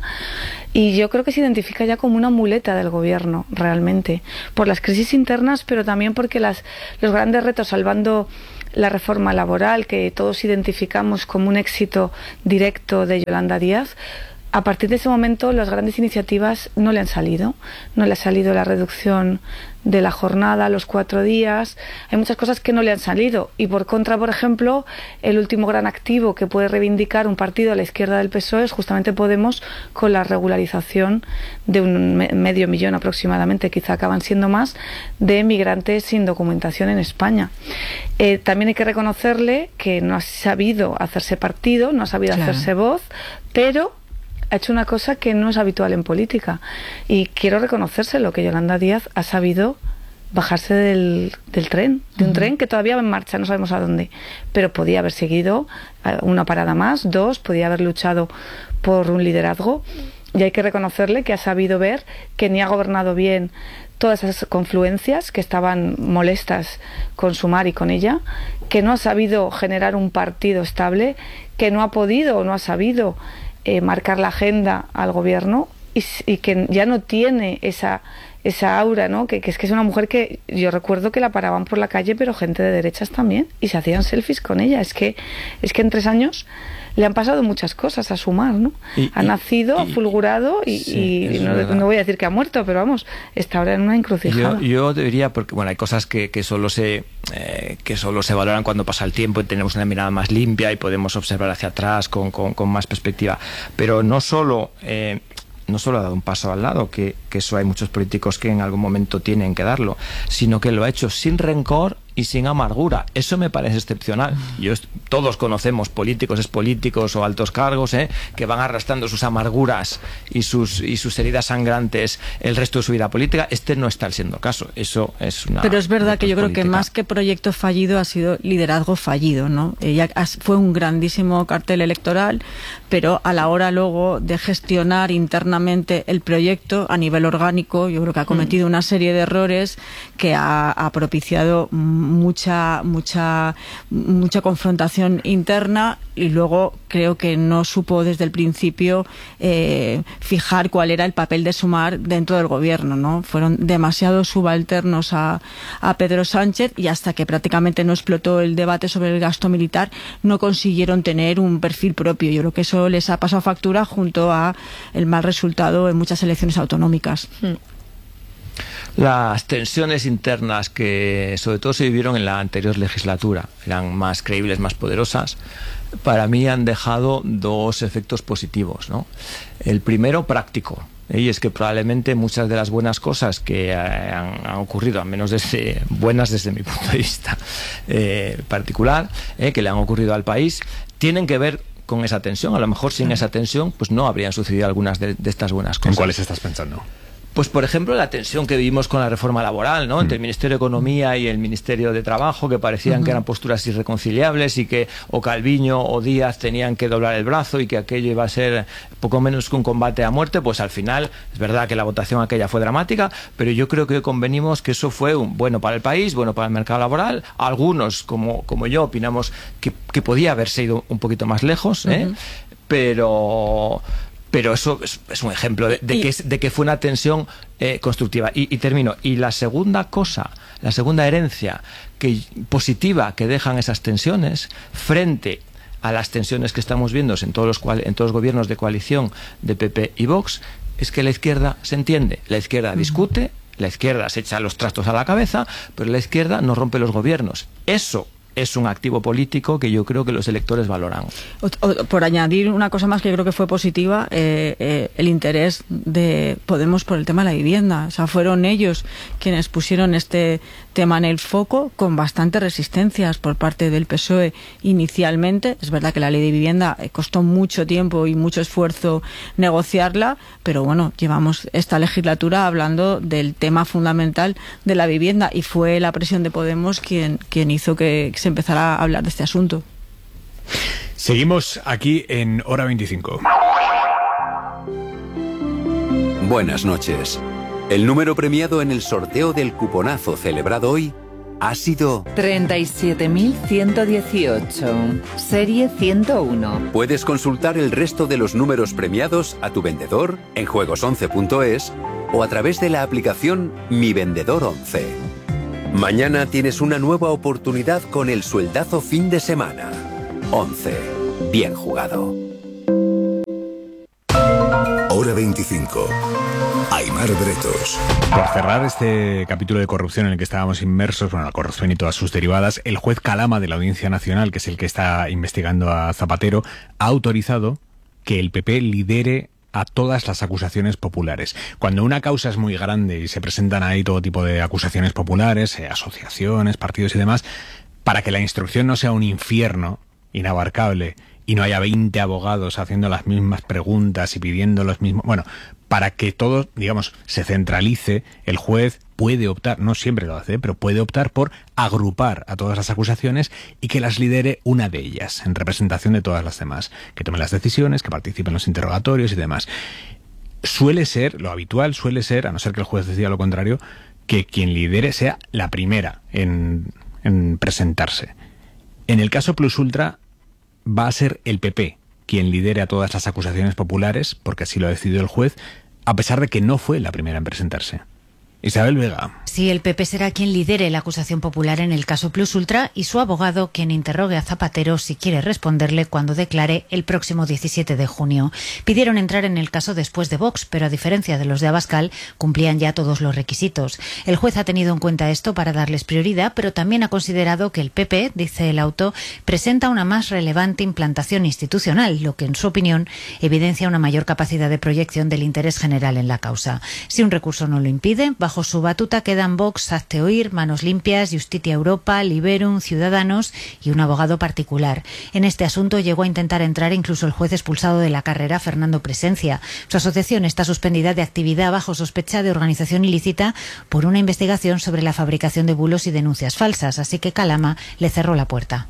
y yo creo que se identifica ya como una muleta del gobierno realmente, por las crisis internas, pero también porque las, los grandes retos, salvando la reforma laboral que todos identificamos como un éxito directo de Yolanda Díaz, a partir de ese momento las grandes iniciativas no le han salido. No le ha salido la reducción de la jornada, los cuatro días. Hay muchas cosas que no le han salido. Y por contra, por ejemplo, el último gran activo que puede reivindicar un partido a la izquierda del P S O E es justamente Podemos, con la regularización de un me medio millón aproximadamente, quizá acaban siendo más, de migrantes sin documentación en España. Eh, también hay que reconocerle que no ha sabido hacerse partido, no ha sabido claro. hacerse voz, pero ha hecho una cosa que no es habitual en política, y quiero reconocérselo, que Yolanda Díaz ha sabido bajarse del, del tren, de un uh-huh. tren que todavía va en marcha, no sabemos a dónde, pero podía haber seguido una parada más, dos, podía haber luchado por un liderazgo, y hay que reconocerle que ha sabido ver que ni ha gobernado bien todas esas confluencias que estaban molestas con Sumar y con ella, que no ha sabido generar un partido estable, que no ha podido o no ha sabido Eh, marcar la agenda al gobierno, y, y que ya no tiene esa esa aura, ¿no? Que, que es que es una mujer que yo recuerdo que la paraban por la calle, pero gente de derechas también, y se hacían selfies con ella. Es que es que en tres años le han pasado muchas cosas a Sumar, ¿no? Y, ha nacido, y, ha fulgurado y, sí, y no, no voy a decir que ha muerto, pero vamos, está ahora en una encrucijada. Yo, yo diría, porque bueno, hay cosas que, que solo se eh, que solo se valoran cuando pasa el tiempo y tenemos una mirada más limpia y podemos observar hacia atrás con, con, con más perspectiva, pero no solo eh, no solo ha dado un paso al lado, que, que eso hay muchos políticos que en algún momento tienen que darlo, sino que lo ha hecho sin rencor y sin amargura. Eso me parece excepcional. Yo, todos conocemos políticos, es políticos o altos cargos, ¿eh? que van arrastrando sus amarguras y sus, y sus heridas sangrantes el resto de su vida política. Este no está siendo caso. Eso es una... Pero es verdad que yo creo política. que más que proyecto fallido ha sido liderazgo fallido, ¿no? Ella fue un grandísimo cartel electoral, pero a la hora luego de gestionar internamente el proyecto a nivel orgánico, yo creo que ha cometido mm. una serie de errores que ha, ha propiciado mucha mucha mucha confrontación interna, y luego creo que no supo desde el principio eh, fijar cuál era el papel de Sumar dentro del gobierno, ¿no? Fueron demasiado subalternos a, a Pedro Sánchez, y hasta que prácticamente no explotó el debate sobre el gasto militar no consiguieron tener un perfil propio. Yo creo que eso les ha pasado factura, junto a el mal resultado en muchas elecciones autonómicas. Mm. Las tensiones internas que sobre todo se vivieron en la anterior legislatura eran más creíbles, más poderosas. Para mí han dejado dos efectos positivos, ¿no? El primero, práctico, ¿eh? y es que probablemente muchas de las buenas cosas que eh, han, han ocurrido, al menos desde, buenas desde mi punto de vista eh, particular, eh, que le han ocurrido al país, tienen que ver con esa tensión. A lo mejor sin esa tensión pues no habrían sucedido algunas de, de estas buenas cosas. ¿En cuáles estás pensando? Pues, por ejemplo, la tensión que vivimos con la reforma laboral, ¿no? Entre el Ministerio de Economía y el Ministerio de Trabajo, que parecían uh-huh. que eran posturas irreconciliables, y que o Calviño o Díaz tenían que doblar el brazo, y que aquello iba a ser poco menos que un combate a muerte. Pues al final, es verdad que la votación aquella fue dramática, pero yo creo que convenimos que eso fue un, bueno para el país, bueno para el mercado laboral. Algunos, como, como yo, opinamos que, que podía haberse ido un poquito más lejos, ¿eh? Uh-huh. pero... Pero eso es, es un ejemplo de, de, que es, de que fue una tensión eh, constructiva. Y, y termino. Y la segunda cosa, la segunda herencia que, positiva que dejan esas tensiones frente a las tensiones que estamos viendo en todos los, cual, en todos los gobiernos de coalición de P P y Vox, es que la izquierda se entiende. La izquierda discute, la izquierda se echa los trastos a la cabeza, pero la izquierda no rompe los gobiernos. Eso es un activo político que yo creo que los electores valoran. O, o, por añadir una cosa más que yo creo que fue positiva, eh, eh, el interés de Podemos por el tema de la vivienda. O sea, fueron ellos quienes pusieron este tema en el foco, con bastantes resistencias por parte del P S O E inicialmente. Es verdad que la ley de vivienda costó mucho tiempo y mucho esfuerzo negociarla, pero bueno, llevamos esta legislatura hablando del tema fundamental de la vivienda, y fue la presión de Podemos quien, quien hizo que se empezara a hablar de este asunto. Seguimos aquí en Hora veinticinco. Buenas noches. El número premiado en el sorteo del cuponazo celebrado hoy ha sido treinta y siete mil ciento dieciocho, serie ciento uno. Puedes consultar el resto de los números premiados a tu vendedor en juegos once punto es o a través de la aplicación Mi Vendedor once. Mañana tienes una nueva oportunidad con el sueldazo fin de semana. once. Bien jugado. Hora veinticinco. Aimar Bretos. Por cerrar este capítulo de corrupción en el que estábamos inmersos, bueno, la corrupción y todas sus derivadas, el juez Calama de la Audiencia Nacional, que es el que está investigando a Zapatero, ha autorizado que el P P lidere a todas las acusaciones populares. Cuando una causa es muy grande y se presentan ahí todo tipo de acusaciones populares, eh, asociaciones, partidos y demás, para que la instrucción no sea un infierno inabarcable y no haya veinte abogados haciendo las mismas preguntas y pidiendo los mismos... Bueno, para que todo, digamos, se centralice, el juez puede optar, no siempre lo hace, pero puede optar por agrupar a todas las acusaciones y que las lidere una de ellas, en representación de todas las demás. Que tome las decisiones, que participe en los interrogatorios y demás. Suele ser, lo habitual suele ser, a no ser que el juez decida lo contrario, que quien lidere sea la primera en, en presentarse. En el caso Plus Ultra va a ser el P P quien lidere a todas las acusaciones populares, porque así lo ha decidido el juez, a pesar de que no fue la primera en presentarse. Isabel Vega. Sí, el P P será quien lidere la acusación popular en el caso Plus Ultra y su abogado quien interrogue a Zapatero si quiere responderle cuando declare el próximo diecisiete de junio. Pidieron entrar en el caso después de Vox, pero a diferencia de los de Abascal, cumplían ya todos los requisitos. El juez ha tenido en cuenta esto para darles prioridad, pero también ha considerado que el P P, dice el auto, presenta una más relevante implantación institucional, lo que en su opinión evidencia una mayor capacidad de proyección del interés general en la causa. Si un recurso no lo impide, bajo Bajo su batuta quedan Vox, Hazte Oír, Manos Limpias, Justitia Europa, Liberum, Ciudadanos y un abogado particular. En este asunto llegó a intentar entrar incluso el juez expulsado de la carrera, Fernando Presencia. Su asociación está suspendida de actividad bajo sospecha de organización ilícita por una investigación sobre la fabricación de bulos y denuncias falsas, así que Calama le cerró la puerta.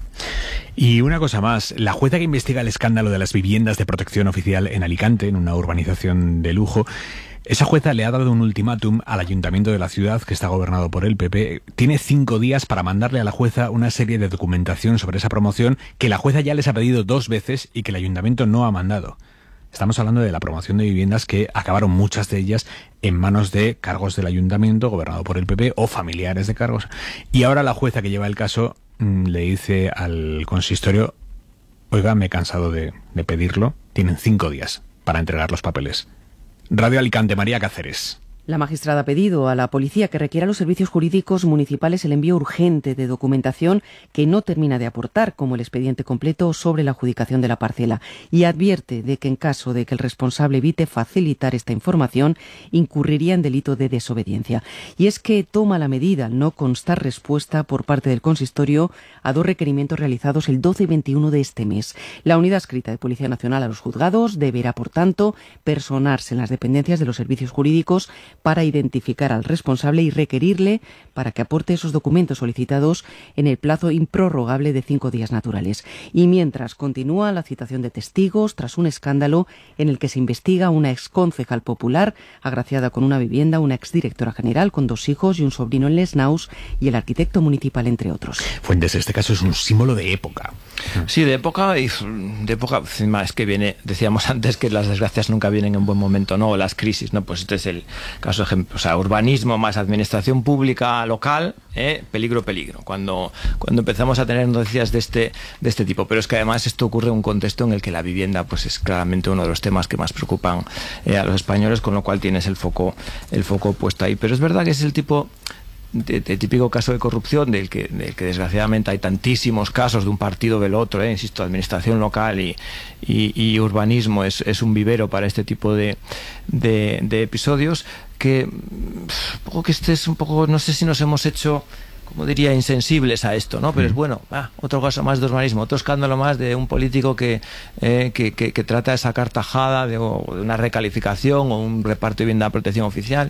Y una cosa más, la jueza que investiga el escándalo de las viviendas de protección oficial en Alicante, en una urbanización de lujo, esa jueza le ha dado un ultimátum al ayuntamiento de la ciudad, que está gobernado por el P P. Tiene cinco días para mandarle a la jueza una serie de documentación sobre esa promoción que la jueza ya les ha pedido dos veces y que el ayuntamiento no ha mandado. Estamos hablando de la promoción de viviendas que acabaron muchas de ellas en manos de cargos del ayuntamiento, gobernado por el P P, o familiares de cargos. Y ahora la jueza que lleva el caso mmm, le dice al consistorio: oiga, me he cansado de, de pedirlo, tienen cinco días para entregar los papeles. Radio Alicante, María Cáceres. La magistrada ha pedido a la policía que requiera a los servicios jurídicos municipales el envío urgente de documentación que no termina de aportar, como el expediente completo sobre la adjudicación de la parcela, y advierte de que en caso de que el responsable evite facilitar esta información, incurriría en delito de desobediencia. Y es que toma la medida al no constar respuesta por parte del consistorio a dos requerimientos realizados el doce y veintiuno de este mes. La unidad adscrita de Policía Nacional a los juzgados deberá, por tanto, personarse en las dependencias de los servicios jurídicos para identificar al responsable y requerirle para que aporte esos documentos solicitados en el plazo improrrogable de cinco días naturales. Y mientras continúa la citación de testigos tras un escándalo en el que se investiga una exconcejal popular agraciada con una vivienda, una exdirectora general con dos hijos y un sobrino en Les Naus y el arquitecto municipal, entre otros. Fuentes, este caso es un símbolo de época. Sí, de época y de época, encima es que viene, decíamos antes que las desgracias nunca vienen en buen momento, ¿no? O las crisis, ¿no? Pues este es el caso ejemplo, o sea, urbanismo más administración pública local, ¿eh? peligro, peligro, cuando, cuando empezamos a tener noticias de este, de este tipo. Pero es que además esto ocurre en un contexto en el que la vivienda pues es claramente uno de los temas que más preocupan eh, a los españoles, con lo cual tienes el foco, el foco puesto ahí. Pero es verdad que es el tipo de, de típico caso de corrupción del que, del que desgraciadamente hay tantísimos casos de un partido o del otro, ¿eh? Insisto, administración local y, y, y urbanismo es, es un vivero para este tipo de, de, de episodios que, poco que este es un poco, no sé si nos hemos hecho, como diría, insensibles a esto, ¿no? Pero es bueno, ah, otro caso más de urbanismo, otro escándalo más de un político que, eh, que, que, que trata de sacar tajada de, o de una recalificación o un reparto de vivienda de protección oficial.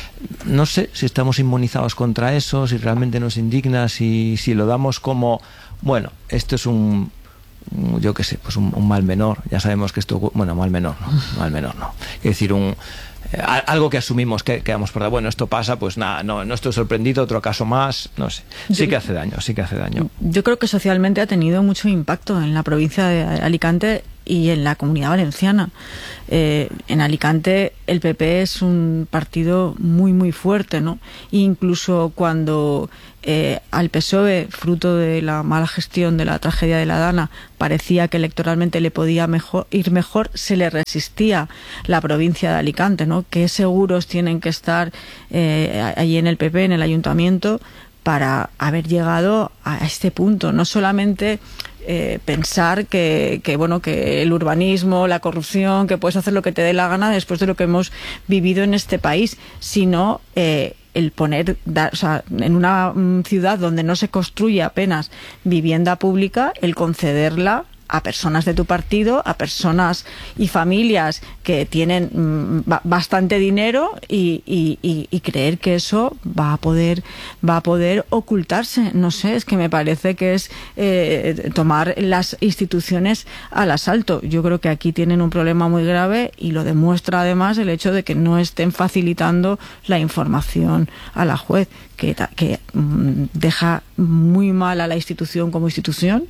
No sé si estamos inmunizados contra eso, si realmente nos indigna, si, si lo damos como, bueno, esto es un yo qué sé, pues un, un mal menor. Ya sabemos que esto, bueno, mal menor, no, mal menor no. Es decir, un eh, algo que asumimos que, que damos por bueno, esto pasa, pues nada, no, no estoy sorprendido, otro caso más, no sé. Sí que hace daño, sí que hace daño. Yo creo que socialmente ha tenido mucho impacto en la provincia de Alicante y en la Comunidad Valenciana. Eh, en Alicante el P P es un partido muy muy fuerte, ¿no? Incluso cuando eh, al P S O E, fruto de la mala gestión de la tragedia de la Dana, parecía que electoralmente le podía mejor, ir mejor, se le resistía la provincia de Alicante, ¿no? Qué seguros tienen que estar eh, allí en el P P, en el ayuntamiento, para haber llegado a este punto. No solamente Eh, pensar que, que bueno que el urbanismo, la corrupción, que puedes hacer lo que te dé la gana después de lo que hemos vivido en este país, sino eh, el poner, da, o sea, en una um, ciudad donde no se construye apenas vivienda pública, el concederla a personas de tu partido, a personas y familias que tienen mm, bastante dinero y, y, y, y creer que eso va a poder va a poder ocultarse. No sé, es que me parece que es eh, tomar las instituciones al asalto. Yo creo que aquí tienen un problema muy grave y lo demuestra además el hecho de que no estén facilitando la información a la juez, que, que mm, deja muy mal a la institución como institución.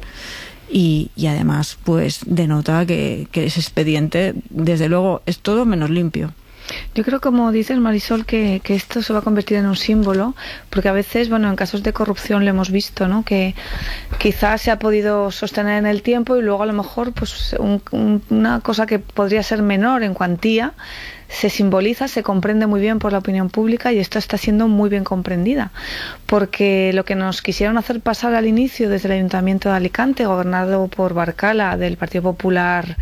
Y, y además pues denota que, que ese expediente desde luego es todo menos limpio. Yo creo, como dices, Marisol, que, que esto se va a convertir en un símbolo, porque a veces, bueno, en casos de corrupción lo hemos visto, ¿no? Que quizás se ha podido sostener en el tiempo y luego a lo mejor pues un, un, una cosa que podría ser menor en cuantía se simboliza, se comprende muy bien por la opinión pública, y esto está siendo muy bien comprendida, porque lo que nos quisieron hacer pasar al inicio desde el Ayuntamiento de Alicante, gobernado por Barcala, del Partido Popular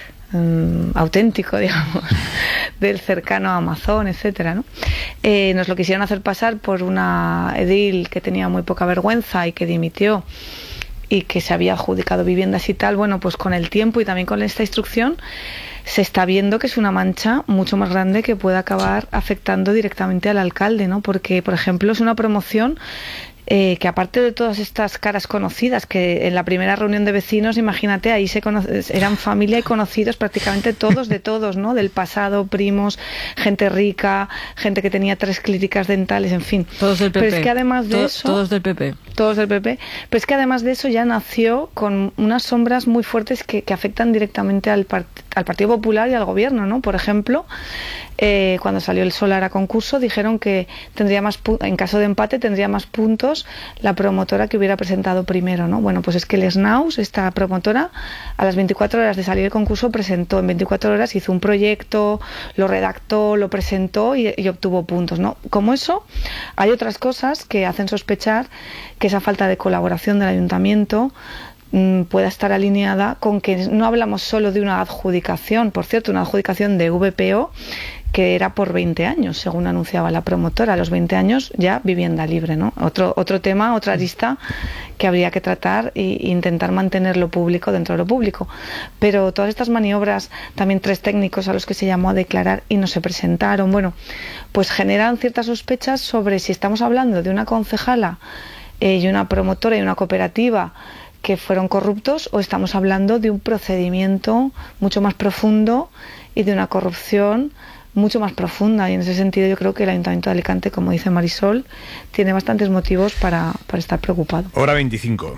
um, auténtico, digamos, del cercano a Amazon, etcétera, ¿no? Eh, nos lo quisieron hacer pasar por una edil que tenía muy poca vergüenza y que dimitió y que se había adjudicado viviendas y tal. Bueno, pues con el tiempo y también con esta instrucción se está viendo que es una mancha mucho más grande que puede acabar afectando directamente al alcalde, ¿no? Porque, por ejemplo, es una promoción eh, que, aparte de todas estas caras conocidas, que en la primera reunión de vecinos, imagínate, ahí se eran familia y conocidos prácticamente todos de todos, ¿no? Del pasado, primos, gente rica, gente que tenía tres clínicas dentales, en fin. Todos del P P. Pero es que además de to eso... Todos del P P. Todos del P P. Pero es que además de eso ya nació con unas sombras muy fuertes que, que afectan directamente al, part al Partido Popular y al Gobierno, ¿no? Por ejemplo, eh, cuando salió el Solar a concurso, dijeron que tendría más en caso de empate tendría más puntos la promotora que hubiera presentado primero, ¿no? Bueno, pues es que el SNAUS, esta promotora, a las veinticuatro horas de salir el concurso, presentó en veinticuatro horas, hizo un proyecto, lo redactó, lo presentó y, y obtuvo puntos, ¿no? Como eso, hay otras cosas que hacen sospechar que esa falta de colaboración del ayuntamiento pueda estar alineada con que no hablamos solo de una adjudicación, por cierto, una adjudicación de V P O que era por veinte años, según anunciaba la promotora. A los veinte años ya vivienda libre, ¿no? Otro, otro tema, otra arista que habría que tratar e intentar mantener lo público dentro de lo público. Pero todas estas maniobras, también tres técnicos a los que se llamó a declarar y no se presentaron, bueno, pues generan ciertas sospechas sobre si estamos hablando de una concejala eh, y una promotora y una cooperativa que fueron corruptos, o estamos hablando de un procedimiento mucho más profundo y de una corrupción mucho más profunda. Y en ese sentido yo creo que el Ayuntamiento de Alicante, como dice Marisol, tiene bastantes motivos para, para estar preocupado. Hora veinticinco.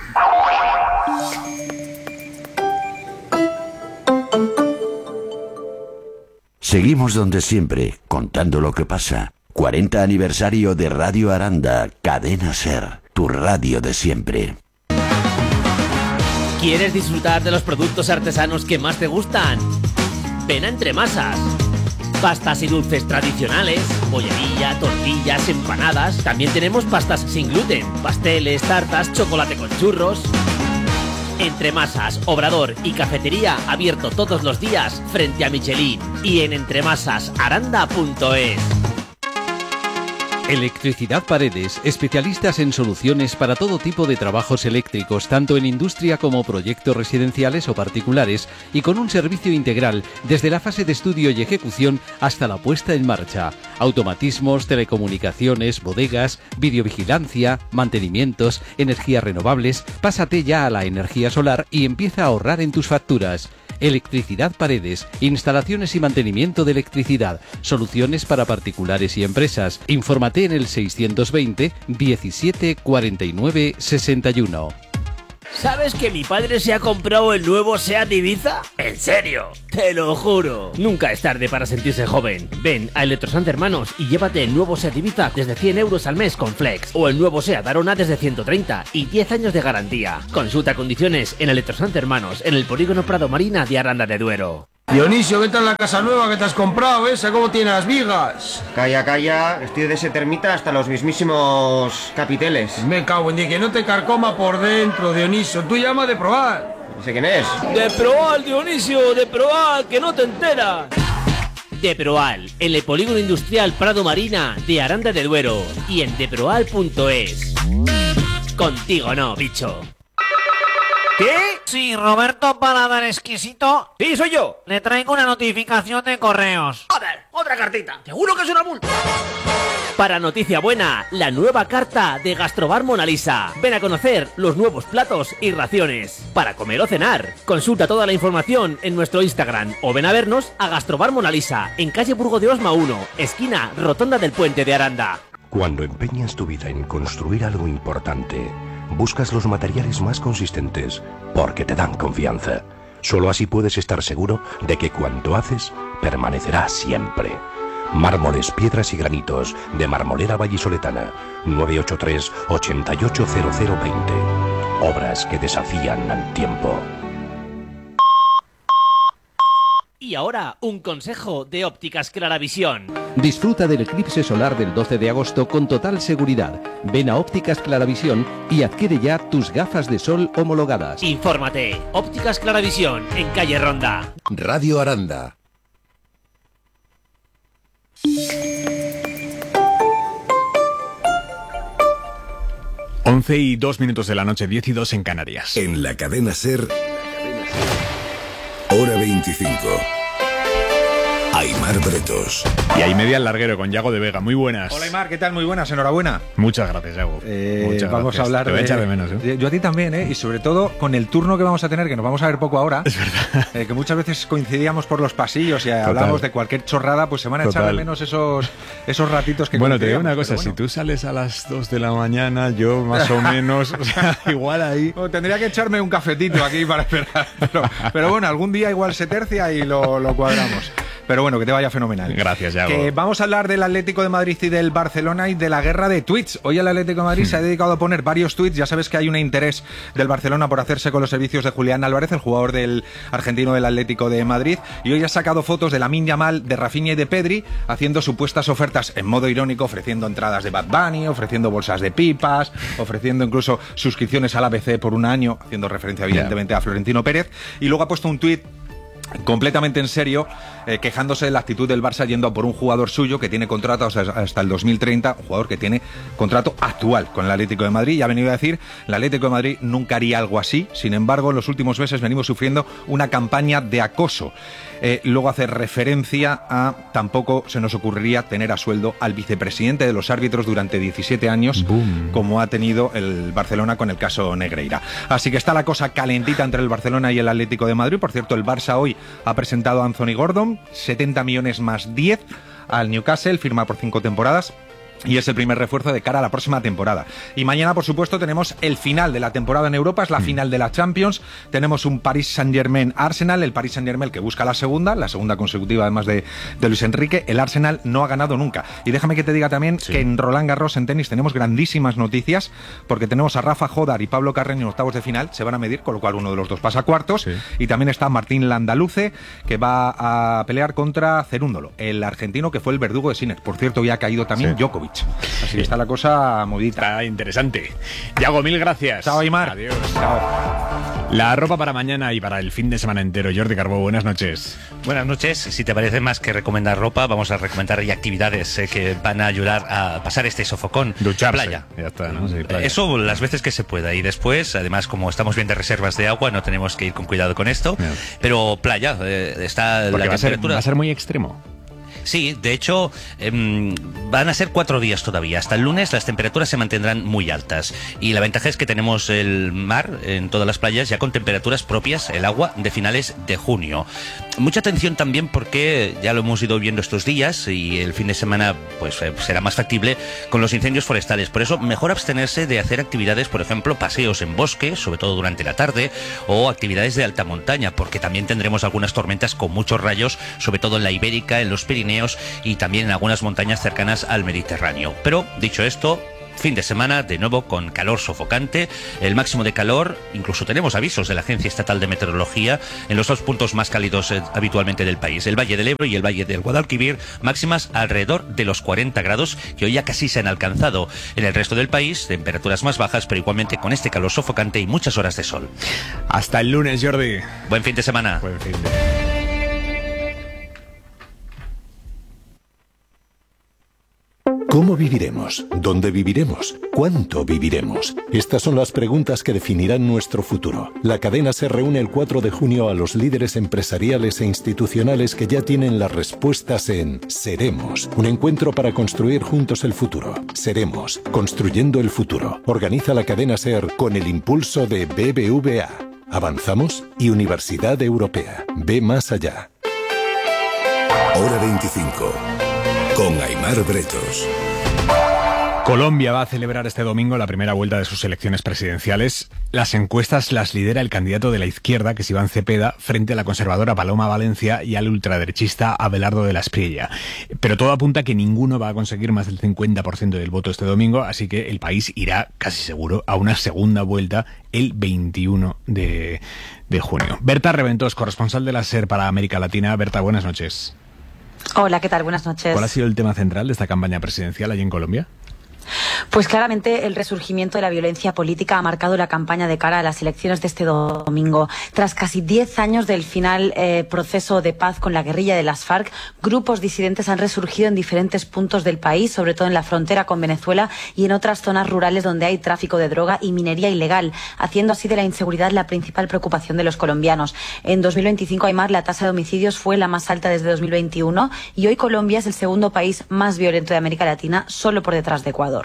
Seguimos donde siempre, contando lo que pasa. cuarenta aniversario de Radio Aranda, Cadena Ser, tu radio de siempre. ¿Quieres disfrutar de los productos artesanos que más te gustan? Ven a Entre Masas. Pastas y dulces tradicionales, bollería, tortillas, empanadas. También tenemos pastas sin gluten, pasteles, tartas, chocolate con churros. Entre Masas, Obrador y Cafetería, abierto todos los días frente a Michelin y en entremasasaranda punto es. Electricidad Paredes, especialistas en soluciones para todo tipo de trabajos eléctricos, tanto en industria como proyectos residenciales o particulares, y con un servicio integral desde la fase de estudio y ejecución hasta la puesta en marcha. Automatismos, telecomunicaciones, bodegas, videovigilancia, mantenimientos, energías renovables. Pásate ya a la energía solar y empieza a ahorrar en tus facturas. Electricidad Paredes, instalaciones y mantenimiento de electricidad, soluciones para particulares y empresas. Infórmate en el seiscientos veinte diecisiete cuarenta y nueve sesenta y uno. ¿Sabes que mi padre se ha comprado el nuevo SEAT Ibiza? ¿En serio? Te lo juro. Nunca es tarde para sentirse joven. Ven a Electrosant Hermanos y llévate el nuevo SEAT Ibiza desde cien euros al mes con Flex. O el nuevo SEAT Arona desde ciento treinta y diez años de garantía. Consulta condiciones en Electrosant Hermanos en el polígono Prado Marina de Aranda de Duero. Dionisio, ¿qué tal la casa nueva que te has comprado? ¿Esa cómo tiene las vigas? Calla, calla, estoy de ese termita hasta los mismísimos capiteles. Me cago en Dios, que no te carcoma por dentro, Dionisio. Tú llama de probar. No sé quién es. De Proal, Dionisio, de Proal, que no te enteras. De Proal, en el polígono industrial Prado Marina de Aranda de Duero y en deproal punto es. Contigo no, bicho. ¿Qué? Sí, Roberto Paladar Exquisito. Sí, soy yo. Le traigo una notificación de correos. Joder, otra cartita. Seguro que es una multa. Para noticia buena, la nueva carta de Gastrobar Mona Lisa. Ven a conocer los nuevos platos y raciones. Para comer o cenar. Consulta toda la información en nuestro Instagram o ven a vernos a Gastrobar Mona Lisa, en calle Burgo de Osma uno, esquina Rotonda del Puente de Aranda. Cuando empeñas tu vida en construir algo importante, buscas los materiales más consistentes porque te dan confianza. Solo así puedes estar seguro de que cuanto haces permanecerá siempre. Mármoles, piedras y granitos de Marmolera Vallisoletana. nueve ocho tres, ocho ocho cero cero dos cero. Obras que desafían al tiempo. Y ahora, un consejo de Ópticas Claravisión. Disfruta del eclipse solar del doce de agosto con total seguridad. Ven a Ópticas Claravisión y adquiere ya tus gafas de sol homologadas. Infórmate. Ópticas Claravisión, en calle Ronda. Radio Aranda. once y dos minutos de la noche, diez y dos en Canarias. En la cadena SER, hora veinticinco. Aimar Bretos. Y ahí media al larguero con Yago de Vega. Muy buenas. Hola Aimar, ¿qué tal? Muy buenas, enhorabuena. Muchas gracias, Yago. Eh, Muchas vamos gracias. a hablar Te voy a de... echar de menos, ¿eh? Yo a ti también, ¿eh? Y sobre todo con el turno que vamos a tener, que nos vamos a ver poco ahora. Es verdad. Eh, que muchas veces coincidíamos por los pasillos y Total. hablamos de cualquier chorrada, pues se van a Total. echar de menos esos, esos ratitos que Bueno, te digo una cosa, bueno. si tú sales a las dos de la mañana, yo más o menos, o sea, igual ahí... Bueno, tendría que echarme un cafetito aquí para esperar. Pero, pero bueno, algún día igual se tercia y lo, lo cuadramos. Pero bueno, que te vaya fenomenal. Gracias, Yago. Que vamos a hablar del Atlético de Madrid y del Barcelona y de la guerra de tweets. Hoy el Atlético de Madrid hmm. se ha dedicado a poner varios tweets. Ya sabes que hay un interés del Barcelona por hacerse con los servicios de Julián Álvarez, el jugador del argentino del Atlético de Madrid. Y hoy ha sacado fotos de Lamine Yamal, de Rafinha y de Pedri, haciendo supuestas ofertas en modo irónico, ofreciendo entradas de Bad Bunny, ofreciendo bolsas de pipas, ofreciendo incluso suscripciones al A B C por un año, haciendo referencia evidentemente yeah. a Florentino Pérez. Y luego ha puesto un tuit completamente en serio, eh, quejándose de la actitud del Barça yendo a por un jugador suyo que tiene contrato hasta, hasta el dos mil treinta, un jugador que tiene contrato actual con el Atlético de Madrid, y ha venido a decir, el Atlético de Madrid nunca haría algo así. Sin embargo, en los últimos meses venimos sufriendo una campaña de acoso. Eh, luego hace referencia a tampoco se nos ocurriría tener a sueldo al vicepresidente de los árbitros durante diecisiete años, Boom. como ha tenido el Barcelona con el caso Negreira. Así que está la cosa calentita entre el Barcelona y el Atlético de Madrid. Por cierto, el Barça hoy ha presentado a Anthony Gordon, setenta millones más diez al Newcastle, firma por cinco temporadas. Y es el primer refuerzo de cara a la próxima temporada. Y mañana, por supuesto, tenemos el final de la temporada en Europa, es la final de la Champions. Tenemos un Paris Saint-Germain-Arsenal, el Paris Saint-Germain que busca la segunda, la segunda consecutiva además de, de Luis Enrique. El Arsenal no ha ganado nunca. Y déjame que te diga también sí. que en Roland Garros, en tenis, tenemos grandísimas noticias, porque tenemos a Rafa Jodar y Pablo Carreño en octavos de final, se van a medir, con lo cual uno de los dos pasa a cuartos. Sí. Y también está Martín Landaluce, que va a pelear contra Cerúndolo, el argentino que fue el verdugo de Sinner. Por cierto, ya ha caído también sí. Djokovic. Así que está la cosa modita. Está interesante. Yago, mil gracias. Chao, Aimar. Adiós. Chao. La ropa para mañana y para el fin de semana entero. Jordi Carbó, buenas noches. Buenas noches. Si te parece, más que recomendar ropa, vamos a recomendar ya actividades eh, que van a ayudar a pasar este sofocón. Ducharse. Playa. Ya está, ¿no? Sí, playa. Eso las veces que se pueda. Y después, además, como estamos bien de reservas de agua, no tenemos que ir con cuidado con esto. Yeah. Pero playa, eh, está Porque la va temperatura... A ser, va a ser muy extremo. Sí, de hecho, eh, van a ser cuatro días todavía. Hasta el lunes las temperaturas se mantendrán muy altas. Y la ventaja es que tenemos el mar en todas las playas ya con temperaturas propias, el agua, de finales de junio. Mucha atención también porque ya lo hemos ido viendo estos días y el fin de semana pues eh, será más factible con los incendios forestales. Por eso, mejor abstenerse de hacer actividades, por ejemplo, paseos en bosque, sobre todo durante la tarde, o actividades de alta montaña, porque también tendremos algunas tormentas con muchos rayos, sobre todo en la Ibérica, en los Pirineos, y también en algunas montañas cercanas al Mediterráneo. Pero, dicho esto, fin de semana de nuevo con calor sofocante, el máximo de calor, incluso tenemos avisos de la Agencia Estatal de Meteorología en los dos puntos más cálidos eh, habitualmente del país, el Valle del Ebro y el Valle del Guadalquivir, máximas alrededor de los cuarenta grados que hoy ya casi se han alcanzado. En el resto del país, temperaturas más bajas, pero igualmente con este calor sofocante y muchas horas de sol. Hasta el lunes, Jordi. Buen fin de semana. Buen fin de... ¿Cómo viviremos? ¿Dónde viviremos? ¿Cuánto viviremos? Estas son las preguntas que definirán nuestro futuro. La cadena se reúne el cuatro de junio a los líderes empresariales e institucionales que ya tienen las respuestas en Seremos, un encuentro para construir juntos el futuro. Seremos, construyendo el futuro. Organiza la cadena SER con el impulso de B B V A. ¿Avanzamos? Y Universidad Europea. Ve más allá. Hora veinticinco. Con Aimar Bretos. Colombia va a celebrar este domingo la primera vuelta de sus elecciones presidenciales. Las encuestas las lidera el candidato de la izquierda, que es Iván Cepeda, frente a la conservadora Paloma Valencia y al ultraderechista Abelardo de la Espriella. Pero todo apunta a que ninguno va a conseguir más del cincuenta por ciento del voto este domingo, así que el país irá, casi seguro, a una segunda vuelta el veintiuno de junio. Berta Reventós, corresponsal de la SER para América Latina. Berta, buenas noches. Hola, ¿qué tal? Buenas noches. ¿Cuál ha sido el tema central de esta campaña presidencial allí en Colombia? Pues claramente el resurgimiento de la violencia política ha marcado la campaña de cara a las elecciones de este domingo. Tras casi diez años del final eh, proceso de paz con la guerrilla de las FARC, grupos disidentes han resurgido en diferentes puntos del país, sobre todo en la frontera con Venezuela y en otras zonas rurales donde hay tráfico de droga y minería ilegal, haciendo así de la inseguridad la principal preocupación de los colombianos. En dos mil veinticinco, Aimar, la tasa de homicidios fue la más alta desde dos mil veintiuno y hoy Colombia es el segundo país más violento de América Latina, solo por detrás de Ecuador.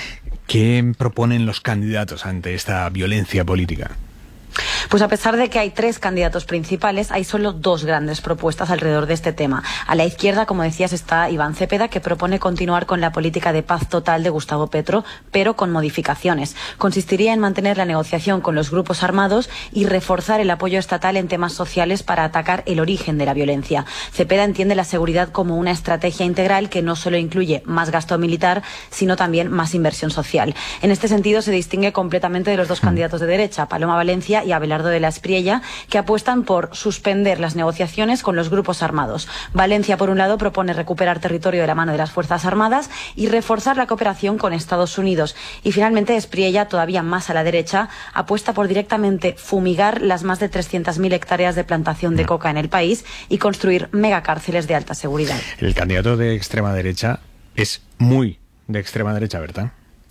¿Qué proponen los candidatos ante esta violencia política? Pues a pesar de que hay tres candidatos principales, hay solo dos grandes propuestas alrededor de este tema. A la izquierda, como decías, está Iván Cepeda, que propone continuar con la política de paz total de Gustavo Petro, pero con modificaciones. Consistiría en mantener la negociación con los grupos armados y reforzar el apoyo estatal en temas sociales para atacar el origen de la violencia. Cepeda entiende la seguridad como una estrategia integral que no solo incluye más gasto militar, sino también más inversión social. En este sentido, se distingue completamente de los dos candidatos de derecha, Paloma Valencia y Abelardo de la Espriella, que apuestan por suspender las negociaciones con los grupos armados. Valencia, por un lado, propone recuperar territorio de la mano de las Fuerzas Armadas y reforzar la cooperación con Estados Unidos. Y finalmente, Espriella, todavía más a la derecha, apuesta por directamente fumigar las más de trescientas mil hectáreas de plantación de coca en el país y construir megacárceles de alta seguridad. El candidato de extrema derecha es muy de extrema derecha, ¿verdad?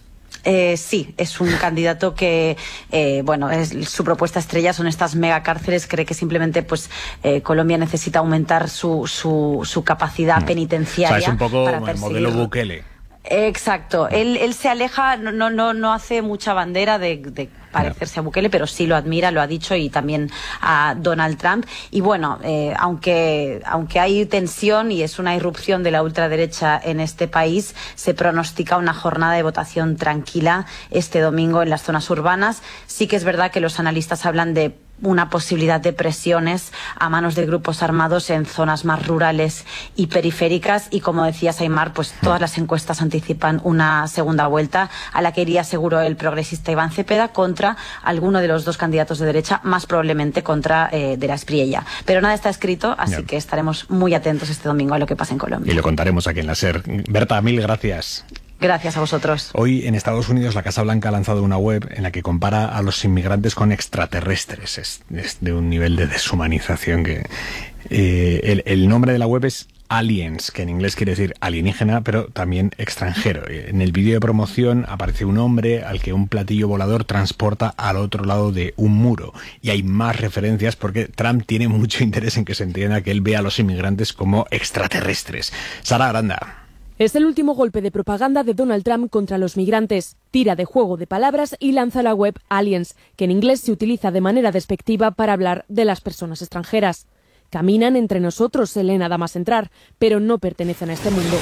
Eh, sí, es un candidato que, eh, bueno, es, su propuesta estrella son estas megacárceles. Cree que simplemente, pues, eh, Colombia necesita aumentar su, su, su capacidad no. penitenciaria. O sea, es un poco para el modelo Bukele. Exacto. Él, él se aleja, no, no, no hace mucha bandera de, de parecerse a Bukele, pero sí lo admira, lo ha dicho, y también a Donald Trump. Y bueno, eh, aunque, aunque hay tensión y es una irrupción de la ultraderecha en este país, se pronostica una jornada de votación tranquila este domingo en las zonas urbanas. Sí que es verdad que los analistas hablan de una posibilidad de presiones a manos de grupos armados en zonas más rurales y periféricas, y como decías, Aimar, pues todas las encuestas anticipan una segunda vuelta a la que iría seguro el progresista Iván Cepeda contra alguno de los dos candidatos de derecha, más probablemente contra eh, de la Espriella. Pero nada está escrito, así yeah. que estaremos muy atentos este domingo a lo que pasa en Colombia. Y lo contaremos aquí en la SER. Berta, mil gracias. Gracias a vosotros. Hoy en Estados Unidos la Casa Blanca ha lanzado una web en la que compara a los inmigrantes con extraterrestres. Es, es de un nivel de deshumanización que... Eh, el, el nombre de la web es Aliens, que en inglés quiere decir alienígena, pero también extranjero. En el vídeo de promoción aparece un hombre al que un platillo volador transporta al otro lado de un muro. Y hay más referencias porque Trump tiene mucho interés en que se entienda que él ve a los inmigrantes como extraterrestres. Sara Aranda. Es el último golpe de propaganda de Donald Trump contra los migrantes. Tira de juego de palabras y lanza la web Aliens, que en inglés se utiliza de manera despectiva para hablar de las personas extranjeras. Caminan entre nosotros, se lee nada más entrar, pero no pertenecen a este mundo.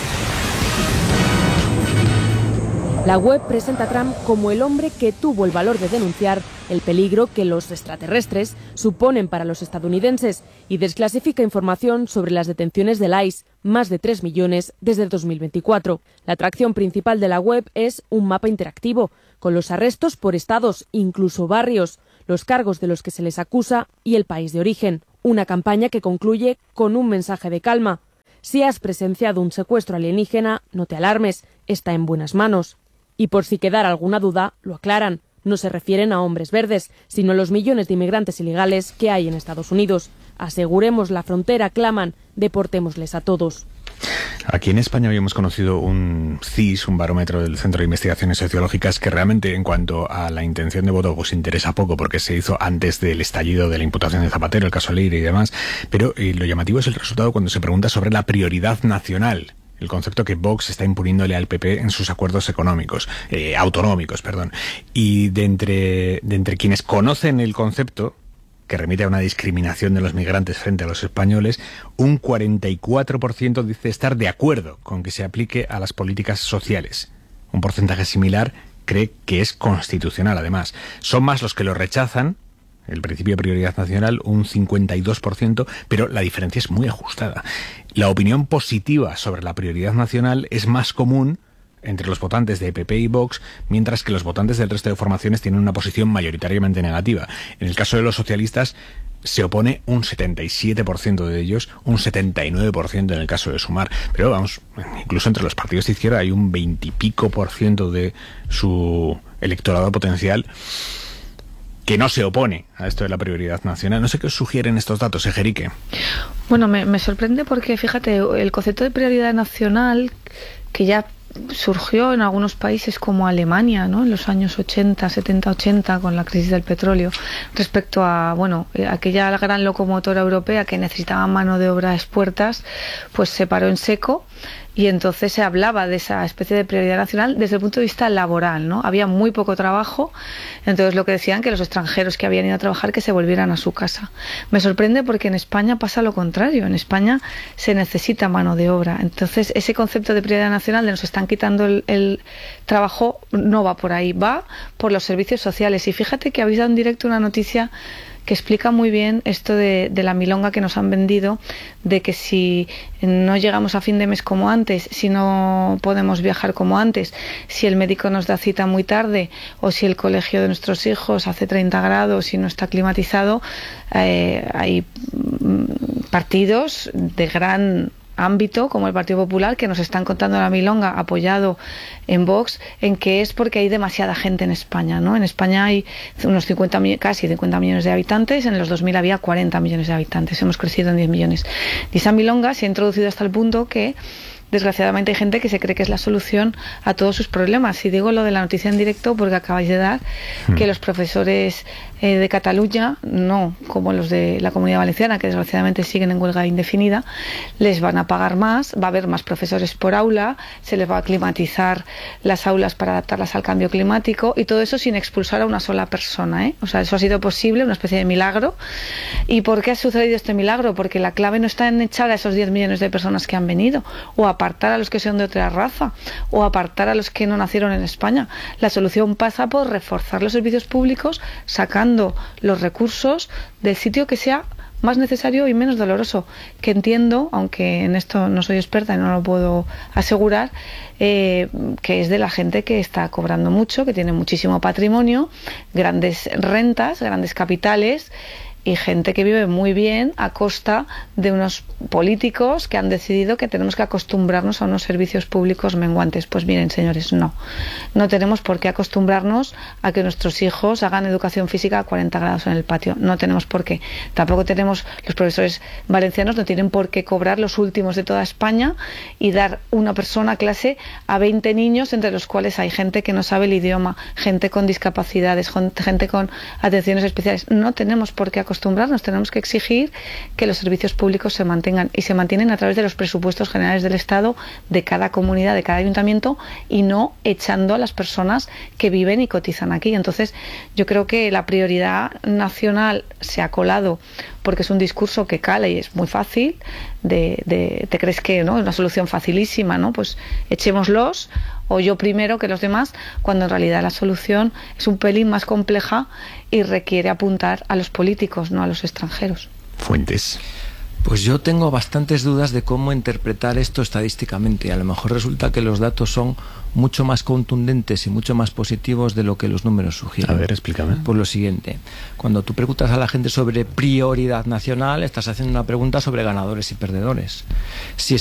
La web presenta a Trump como el hombre que tuvo el valor de denunciar el peligro que los extraterrestres suponen para los estadounidenses y desclasifica información sobre las detenciones del I C E, más de tres millones desde dos mil veinticuatro. La atracción principal de la web es un mapa interactivo, con los arrestos por estados, incluso barrios, los cargos de los que se les acusa y el país de origen. Una campaña que concluye con un mensaje de calma. Si has presenciado un secuestro alienígena, no te alarmes, está en buenas manos. Y por si quedara alguna duda, lo aclaran. No se refieren a hombres verdes, sino a los millones de inmigrantes ilegales que hay en Estados Unidos. Aseguremos la frontera, claman, deportémosles a todos. Aquí en España habíamos conocido un C I S, un barómetro del Centro de Investigaciones Sociológicas, que realmente en cuanto a la intención de voto pues interesa poco porque se hizo antes del estallido de la imputación de Zapatero, el caso Leire y demás, pero eh, lo llamativo es el resultado cuando se pregunta sobre la prioridad nacional, el concepto que Vox está imponiéndole al P P en sus acuerdos económicos, eh, autonómicos, perdón, y de entre, de entre quienes conocen el concepto, que remite a una discriminación de los migrantes frente a los españoles, un cuarenta y cuatro por ciento dice estar de acuerdo con que se aplique a las políticas sociales. Un porcentaje similar cree que es constitucional, además. Son más los que lo rechazan, el principio de prioridad nacional, un cincuenta y dos por ciento, pero la diferencia es muy ajustada. La opinión positiva sobre la prioridad nacional es más común entre los votantes de P P y Vox, mientras que los votantes del resto de formaciones tienen una posición mayoritariamente negativa. En el caso de los socialistas se opone un setenta y siete por ciento de ellos, un setenta y nueve por ciento en el caso de Sumar. Pero vamos, incluso entre los partidos de izquierda hay un veintipico por ciento de su electorado potencial que no se opone a esto de la prioridad nacional. No sé qué os sugieren estos datos, Ejerique. Bueno, me, me sorprende porque, fíjate, el concepto de prioridad nacional, que ya surgió en algunos países como Alemania, ¿no?, en los años ochenta, setenta, ochenta, con la crisis del petróleo, respecto a, bueno, aquella gran locomotora europea que necesitaba mano de obra a expuertas, pues se paró en seco. Y entonces se hablaba de esa especie de prioridad nacional desde el punto de vista laboral, ¿no? Había muy poco trabajo, entonces lo que decían que los extranjeros que habían ido a trabajar que se volvieran a su casa. Me sorprende porque en España pasa lo contrario, en España se necesita mano de obra. Entonces ese concepto de prioridad nacional de nos están quitando el, el trabajo no va por ahí, va por los servicios sociales. Y fíjate que habéis dado en directo una noticia que explica muy bien esto de, de la milonga que nos han vendido, de que si no llegamos a fin de mes como antes, si no podemos viajar como antes, si el médico nos da cita muy tarde o si el colegio de nuestros hijos hace treinta grados y no está climatizado, eh, hay partidos de gran ámbito como el Partido Popular que nos están contando la milonga, apoyado en Vox, en que es porque hay demasiada gente en España, ¿no? En España hay unos cincuenta, casi cincuenta millones de habitantes, en los dos mil había cuarenta millones de habitantes, hemos crecido en diez millones. Y esa milonga se ha introducido hasta el punto que desgraciadamente hay gente que se cree que es la solución a todos sus problemas. Y digo lo de la noticia en directo porque acabáis de dar mm. que los profesores eh, de Cataluña, no como los de la Comunidad Valenciana, que desgraciadamente siguen en huelga indefinida, les van a pagar más, va a haber más profesores por aula, se les va a climatizar las aulas para adaptarlas al cambio climático y todo eso sin expulsar a una sola persona, ¿eh? O sea, eso ha sido posible, una especie de milagro. ¿Y por qué ha sucedido este milagro? Porque la clave no está en echar a esos diez millones de personas que han venido o a apartar a los que son de otra raza o apartar a los que no nacieron en España. La solución pasa por reforzar los servicios públicos, sacando los recursos del sitio que sea más necesario y menos doloroso, que entiendo, aunque en esto no soy experta y no lo puedo asegurar, eh, que es de la gente que está cobrando mucho, que tiene muchísimo patrimonio, grandes rentas, grandes capitales, y gente que vive muy bien a costa de unos políticos que han decidido que tenemos que acostumbrarnos a unos servicios públicos menguantes. Pues miren, señores, no. No tenemos por qué acostumbrarnos a que nuestros hijos hagan educación física a cuarenta grados en el patio. No tenemos por qué. Tampoco tenemos, los profesores valencianos no tienen por qué cobrar los últimos de toda España y dar una persona a clase a veinte niños, entre los cuales hay gente que no sabe el idioma, gente con discapacidades, gente con atenciones especiales. No tenemos por qué acostumbrarnos, tenemos que exigir que los servicios públicos se mantengan y se mantienen a través de los presupuestos generales del Estado, de cada comunidad, de cada ayuntamiento, y no echando a las personas que viven y cotizan aquí. Entonces, yo creo que la prioridad nacional se ha colado porque es un discurso que cala y es muy fácil, de, de te crees que no es una solución facilísima, ¿no? Pues echémoslos, o yo primero que los demás, cuando en realidad la solución es un pelín más compleja y requiere apuntar a los políticos, no a los extranjeros. Fuentes. Pues yo tengo bastantes dudas de cómo interpretar esto estadísticamente. A lo mejor resulta que los datos son mucho más contundentes y mucho más positivos de lo que los números sugieren. A ver, explícame. Por lo siguiente, cuando tú preguntas a la gente sobre prioridad nacional, estás haciendo una pregunta sobre ganadores y perdedores. Si